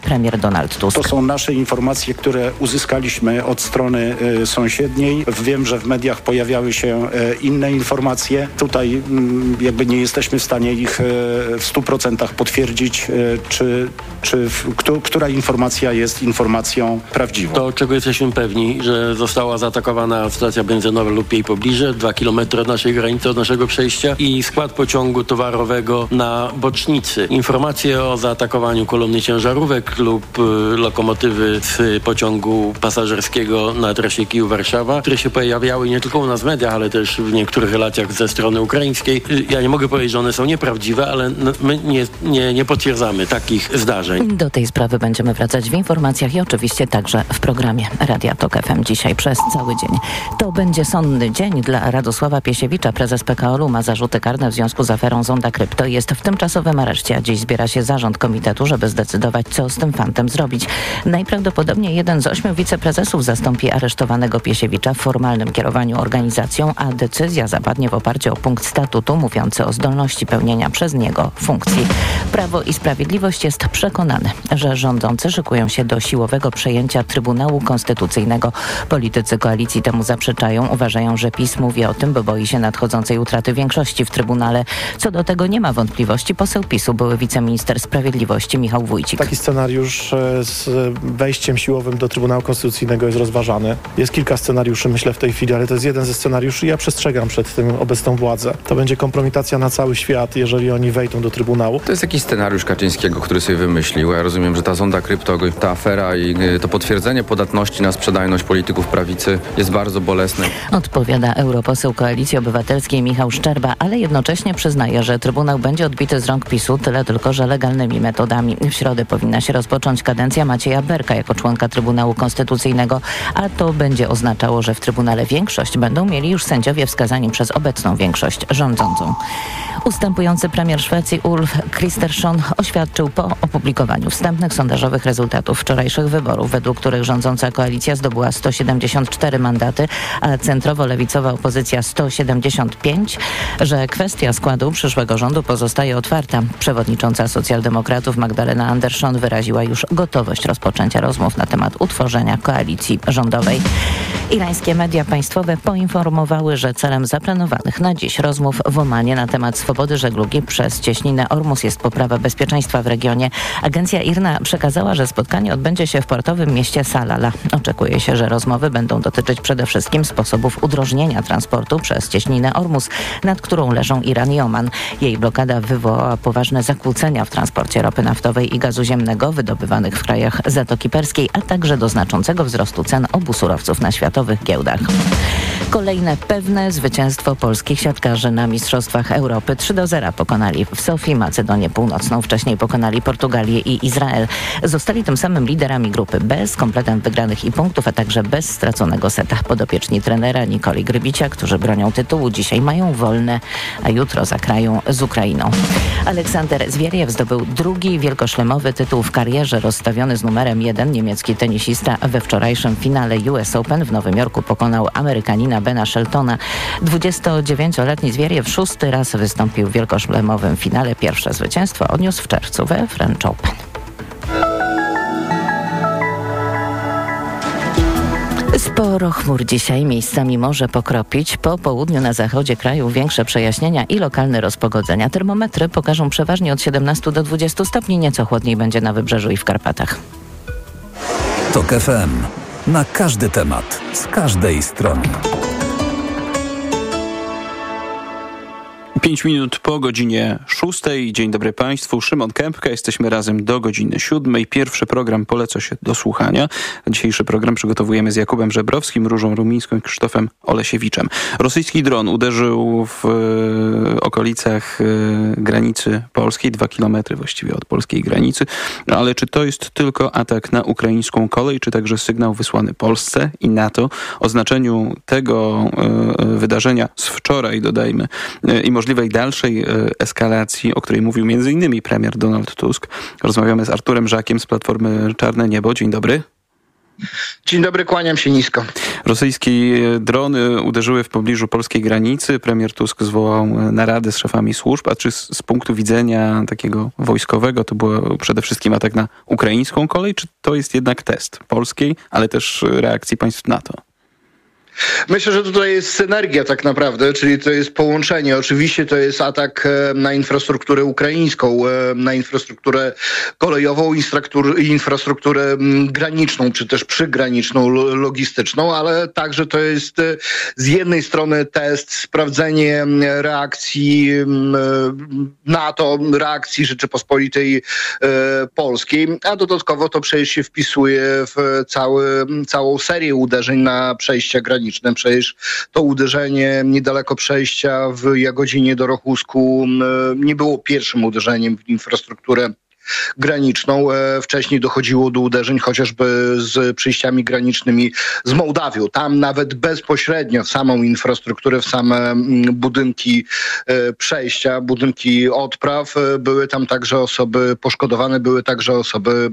premier Donald Tusk. To są nasze informacje, które uzyskaliśmy od strony y, sąsiedniej. Wiem, że w mediach pojawiały się y, inne informacje. Tutaj y, jakby nie jesteśmy w stanie ich y, w stu procentach potwierdzić, y, czy, czy w, kto, która informacja jest informacją prawdziwą. To, czego jesteśmy pewni, że została zaatakowana stacja benzynowa lub jej pobliże, dwa kilometry od naszej granicy, od naszego przejścia i skład pociągu towarowego na bocznicy. Informacje o zaatakowaniu kolumny ciężarówek lub y, lokomotywy z pociągu pasażerskiego na trasie Kijów-Warszawa, które się pojawiały nie tylko u nas w mediach, ale też w niektórych relacjach ze strony ukraińskiej. Ja nie mogę powiedzieć, że one są nieprawdziwe, ale my nie, nie, nie potwierdzamy takich zdarzeń. Do tej sprawy będziemy wracać w informacjach i oczywiście także w programie Radia Tok F M dzisiaj przez cały dzień. To będzie sądny dzień dla Radosława Piesiewicza. Prezes P K O L-u ma zarzuty karne w związku z aferą Zonda Krypto. Jest w tymczasowym areszcie, a dziś zbiera się zarząd komitetu, żeby zdecydować, co z tym fantem zrobić. Najprawdopodobniej jeden z ośmiu wiceprezesów zastąpi aresztowanego Piesiewicza w formalnym kierowaniu organizacją, a decyzja zapadnie w oparciu o punkt statutu mówiący o zdolności pełnienia przez niego funkcji. Prawo i Sprawiedliwość jest przekonany, że rządzący szykują się do siłowego przejęcia Trybunału Konstytucyjnego. Politycy koalicji temu zaprzeczają. Uważają, że PiS mówi o tym, bo boi się nadchodzącej utraty większości w Trybunale. Co do tego nie ma wątpliwości poseł PiS-u, były wiceminister sprawiedliwości Michał Wójcik. Taki scenariusz z wejściem siłowym do Trybunału Konstytucyjnego jest rozważany. Jest kilka scenariuszy, myślę, w tej chwili, ale to jest jeden ze scenariuszy i ja przestrzegam przed tym obecną władzę. To będzie kompromitacja na cały świat, jeżeli oni wejdą do Trybunału. To jest jakiś scenariusz Kaczyńskiego, który sobie wymyślił. Ja rozumiem, że ta Zonda Krypto, ta afera i to potwierdzenie podatności na sprzedajność polityków prawicy jest bardzo bolesne. Odpowiada europoseł Koalicji Obywatelskiej Michał Szczerba, ale jednocześnie przyznaje, że Trybunał będzie odbity z rąk PiS-u, tyle tylko, że legalnymi metodami. W środę powinna się rozpocząć kadencja Macieja Berka jako członka Trybunału Konstytucyjnego, a to będzie oznaczało, że w Trybunale większość będą mieli już sędziowie wskazani przez obecną większość rządzącą. Ustępujący premier Szwecji Ulf Kristersson oświadczył po opublikowaniu wstępnych sondażowych rezultatów wczorajszych wyborów, według których rządząca koalicja zdobyła sto siedemdziesiąt cztery mandaty, a centrowo-lewicowa opozycja sto siedemdziesiąt pięć, że kwestia składu przyszłego rządu pozostaje otwarta. Przewodnicząca socjaldemokratów Magdalena Andersson wyraziła już gotowość rozpoczęcia rozmów na temat utworzenia koalicji rządowej. Irańskie media państwowe poinformowały, że celem zaplanowanych na dziś rozmów w Omanie na temat swobody żeglugi przez cieśninę Ormus jest poprawa bezpieczeństwa w regionie. Agencja I R N A przekazała, że spotkanie odbędzie się w portowym mieście Salala. Oczekuje się, że rozmowy będą dotyczyć przede wszystkim sposobów udrożnienia transportu przez cieśninę Ormus, nad którą leżą Iran i Oman. Jej blokada wywołała poważne zakłócenia w transporcie ropy naftowej i gazu ziemnego wydobywanych w krajach Zatoki Perskiej, a także do znaczącego wzrostu cen obu surowców na światowych giełdach. Kolejne pewne zwycięstwo polskich siatkarzy na Mistrzostwach Europy. trzy do zera pokonali w Sofii Macedonię Północną. Wcześniej pokonali Portugalię i Izrael. Zostali tym samym liderami grupy B z kompletem wygranych i punktów, a także bez straconego seta. Podopieczni trenera Nikoli Grybicia, którzy bronią tytułu, dzisiaj mają wolne, a jutro zagrają z Ukrainą. Aleksander Zwieriew zdobył drugi wielkoszlemowy tytuł w karierze. Rozstawiony z numerem jeden niemiecki tenisista we wczorajszym finale U S Open w Nowym Jorku pokonał Amerykanina Bena Sheltona. dwudziestodziewięcioletni Zwieriew szósty raz wystąpił w wielkoszlemowym finale. Pierwsze zwycięstwo odniósł w czerwcu we French Open. Sporo chmur dzisiaj, miejscami może pokropić. Po południu na zachodzie kraju większe przejaśnienia i lokalne rozpogodzenia. Termometry pokażą przeważnie od siedemnastu do dwudziestu stopni. Nieco chłodniej będzie na Wybrzeżu i w Karpatach. Tok F M. Na każdy temat, z każdej strony. Pięć minut po godzinie szóstej. Dzień dobry Państwu. Szymon Kępka. Jesteśmy razem do godziny siódmej. Pierwszy program poleca się do słuchania. Dzisiejszy program przygotowujemy z Jakubem Żebrowskim, Różą Rumińską i Krzysztofem Olesiewiczem. Rosyjski dron uderzył w e, okolicach e, granicy polskiej, dwa kilometry właściwie od polskiej granicy. Ale czy to jest tylko atak na ukraińską kolej, czy także sygnał wysłany Polsce i NATO o znaczeniu tego e, wydarzenia z wczoraj, dodajmy, e, i możliwej dalszej eskalacji, o której mówił między innymi premier Donald Tusk. Rozmawiamy z Arturem Żakiem z Platformy Czarne Niebo. Dzień dobry. Dzień dobry, kłaniam się nisko. Rosyjskie drony uderzyły w pobliżu polskiej granicy. Premier Tusk zwołał naradę z szefami służb. A czy z, z punktu widzenia takiego wojskowego to był przede wszystkim atak na ukraińską kolej, czy to jest jednak test polskiej, ale też reakcji państw NATO? Myślę, że tutaj jest synergia tak naprawdę, czyli to jest połączenie. Oczywiście to jest atak na infrastrukturę ukraińską, na infrastrukturę kolejową, infrastrukturę graniczną, czy też przygraniczną, logistyczną, ale także to jest z jednej strony test, sprawdzenie reakcji NATO, reakcji Rzeczypospolitej Polskiej, a dodatkowo to przecież się wpisuje w cały, całą serię uderzeń na przejścia graniczne. Przecież to uderzenie niedaleko przejścia w Jagodzinie do Rochusku nie było pierwszym uderzeniem w infrastrukturę graniczną. Wcześniej dochodziło do uderzeń chociażby z przejściami granicznymi z Mołdawią. Tam nawet bezpośrednio w samą infrastrukturę, w same budynki przejścia, budynki odpraw, były tam także osoby poszkodowane, były także osoby,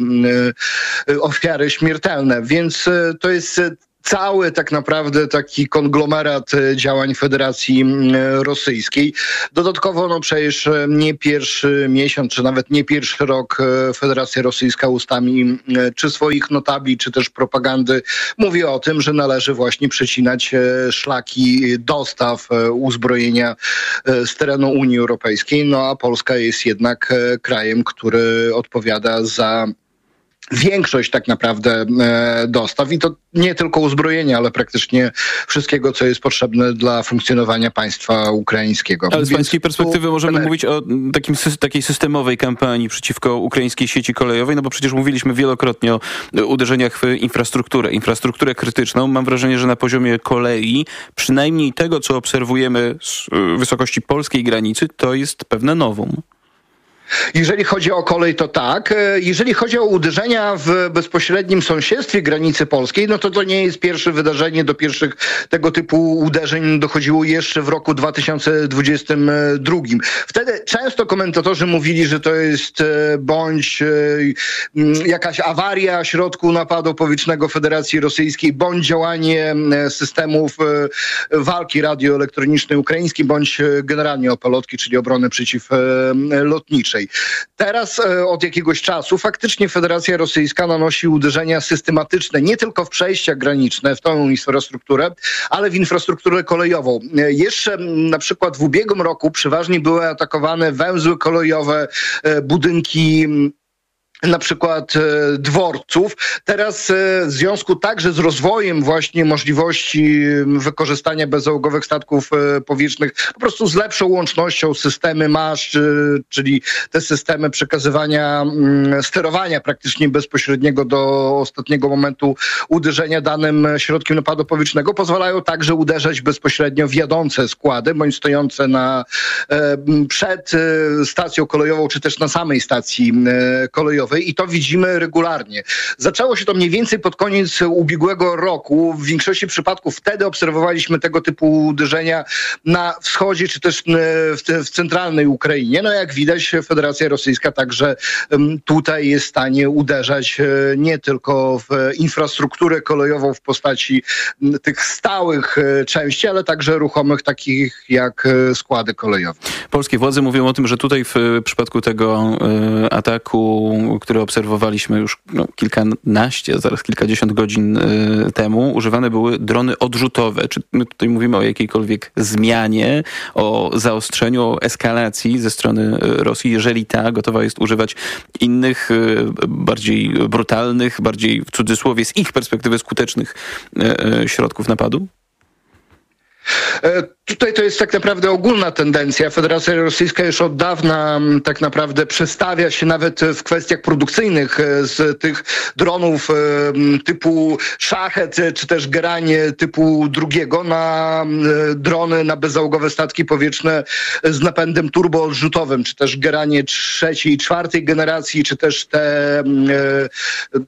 ofiary śmiertelne. Więc to jest cały tak naprawdę taki konglomerat działań Federacji Rosyjskiej. Dodatkowo no przecież nie pierwszy miesiąc, czy nawet nie pierwszy rok Federacja Rosyjska ustami czy swoich notabli, czy też propagandy mówi o tym, że należy właśnie przecinać szlaki dostaw uzbrojenia z terenu Unii Europejskiej. No a Polska jest jednak krajem, który odpowiada za większość tak naprawdę e, dostaw i to nie tylko uzbrojenia, ale praktycznie wszystkiego, co jest potrzebne dla funkcjonowania państwa ukraińskiego. Ale z Więc pańskiej perspektywy tu... możemy mówić o takim, takiej systemowej kampanii przeciwko ukraińskiej sieci kolejowej, no bo przecież mówiliśmy wielokrotnie o uderzeniach w infrastrukturę, infrastrukturę krytyczną. Mam wrażenie, że na poziomie kolei, przynajmniej tego, co obserwujemy z wysokości polskiej granicy, to jest pewne novum. Jeżeli chodzi o kolej, to tak. Jeżeli chodzi o uderzenia w bezpośrednim sąsiedztwie granicy polskiej, no to to nie jest pierwsze wydarzenie. Do pierwszych tego typu uderzeń dochodziło jeszcze w roku dwa tysiące dwudziestym drugim. Wtedy często komentatorzy mówili, że to jest bądź jakaś awaria środku napadu powietrznego Federacji Rosyjskiej, bądź działanie systemów walki radioelektronicznej ukraińskiej, bądź generalnie opelotki, czyli obrony przeciwlotniczej. Teraz od jakiegoś czasu faktycznie Federacja Rosyjska nanosi uderzenia systematyczne nie tylko w przejścia graniczne, w tą infrastrukturę, ale w infrastrukturę kolejową. Jeszcze na przykład w ubiegłym roku przeważnie były atakowane węzły kolejowe, budynki na przykład e, dworców. Teraz e, w związku także z rozwojem właśnie możliwości wykorzystania bezzałogowych statków e, powietrznych, po prostu z lepszą łącznością systemy M A S, e, czyli te systemy przekazywania, m, sterowania praktycznie bezpośredniego do ostatniego momentu uderzenia danym środkiem napadu powietrznego, pozwalają także uderzać bezpośrednio w jadące składy, bądź stojące na, e, przed e, stacją kolejową, czy też na samej stacji e, kolejowej. I to widzimy regularnie. Zaczęło się to mniej więcej pod koniec ubiegłego roku. W większości przypadków wtedy obserwowaliśmy tego typu uderzenia na wschodzie, czy też w, w centralnej Ukrainie. No jak widać, Federacja Rosyjska także tutaj jest w stanie uderzać nie tylko w infrastrukturę kolejową w postaci tych stałych części, ale także ruchomych, takich jak składy kolejowe. Polskie władze mówią o tym, że tutaj w przypadku tego ataku, który obserwowaliśmy już no, kilkanaście, zaraz kilkadziesiąt godzin y, temu, używane były drony odrzutowe. Czy my tutaj mówimy o jakiejkolwiek zmianie, o zaostrzeniu, o eskalacji ze strony Rosji, jeżeli ta gotowa jest używać innych, y, bardziej brutalnych, bardziej w cudzysłowie z ich perspektywy skutecznych y, y, środków napadu? Tutaj to jest tak naprawdę ogólna tendencja. Federacja Rosyjska już od dawna tak naprawdę przestawia się nawet w kwestiach produkcyjnych z tych dronów typu Szachet, czy też Geranie typu drugiego na drony, na bezzałogowe statki powietrzne z napędem turboodrzutowym, czy też Geranie trzeciej i czwartej generacji, czy też te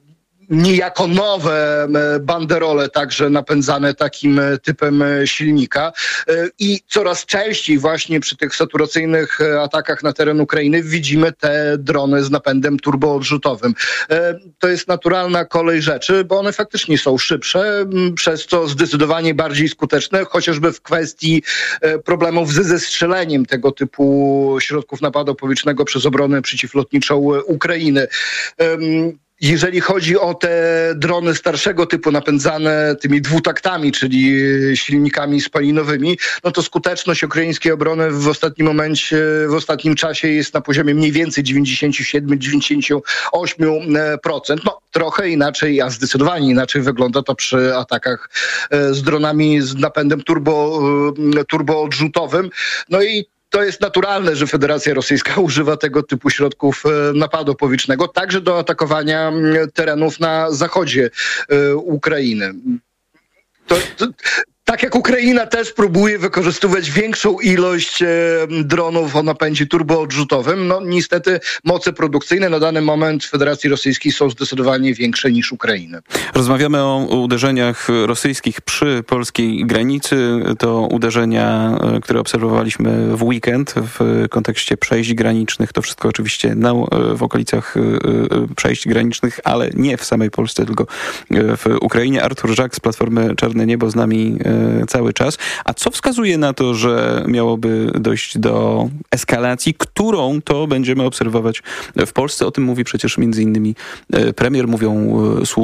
niejako nowe banderole także napędzane takim typem silnika i coraz częściej właśnie przy tych saturacyjnych atakach na teren Ukrainy widzimy te drony z napędem turboodrzutowym. To jest naturalna kolej rzeczy, bo one faktycznie są szybsze, przez co zdecydowanie bardziej skuteczne, chociażby w kwestii problemów ze zestrzeleniem tego typu środków napadu powietrznego przez obronę przeciwlotniczą Ukrainy. Jeżeli chodzi o te drony starszego typu napędzane tymi dwutaktami, czyli silnikami spalinowymi, no to skuteczność ukraińskiej obrony w ostatnim momencie, w ostatnim czasie jest na poziomie mniej więcej dziewięćdziesiąt siedem do dziewięćdziesięciu ośmiu procent. No trochę inaczej, a zdecydowanie inaczej wygląda to przy atakach z dronami z napędem turbo, turboodrzutowym. No i to jest naturalne, że Federacja Rosyjska używa tego typu środków napadu powietrznego także do atakowania terenów na zachodzie Ukrainy. To, to, tak jak Ukraina też próbuje wykorzystywać większą ilość e, dronów o napędzie turboodrzutowym, no niestety moce produkcyjne na dany moment w Federacji Rosyjskiej są zdecydowanie większe niż Ukrainy. Rozmawiamy o uderzeniach rosyjskich przy polskiej granicy. To uderzenia, które obserwowaliśmy w weekend w kontekście przejść granicznych. To wszystko oczywiście na, w okolicach przejść granicznych, ale nie w samej Polsce, tylko w Ukrainie. Artur Żak z Platformy Czarne Niebo z nami cały czas. A co wskazuje na to, że miałoby dojść do eskalacji, którą to będziemy obserwować w Polsce? O tym mówi przecież między innymi premier, mówią służby.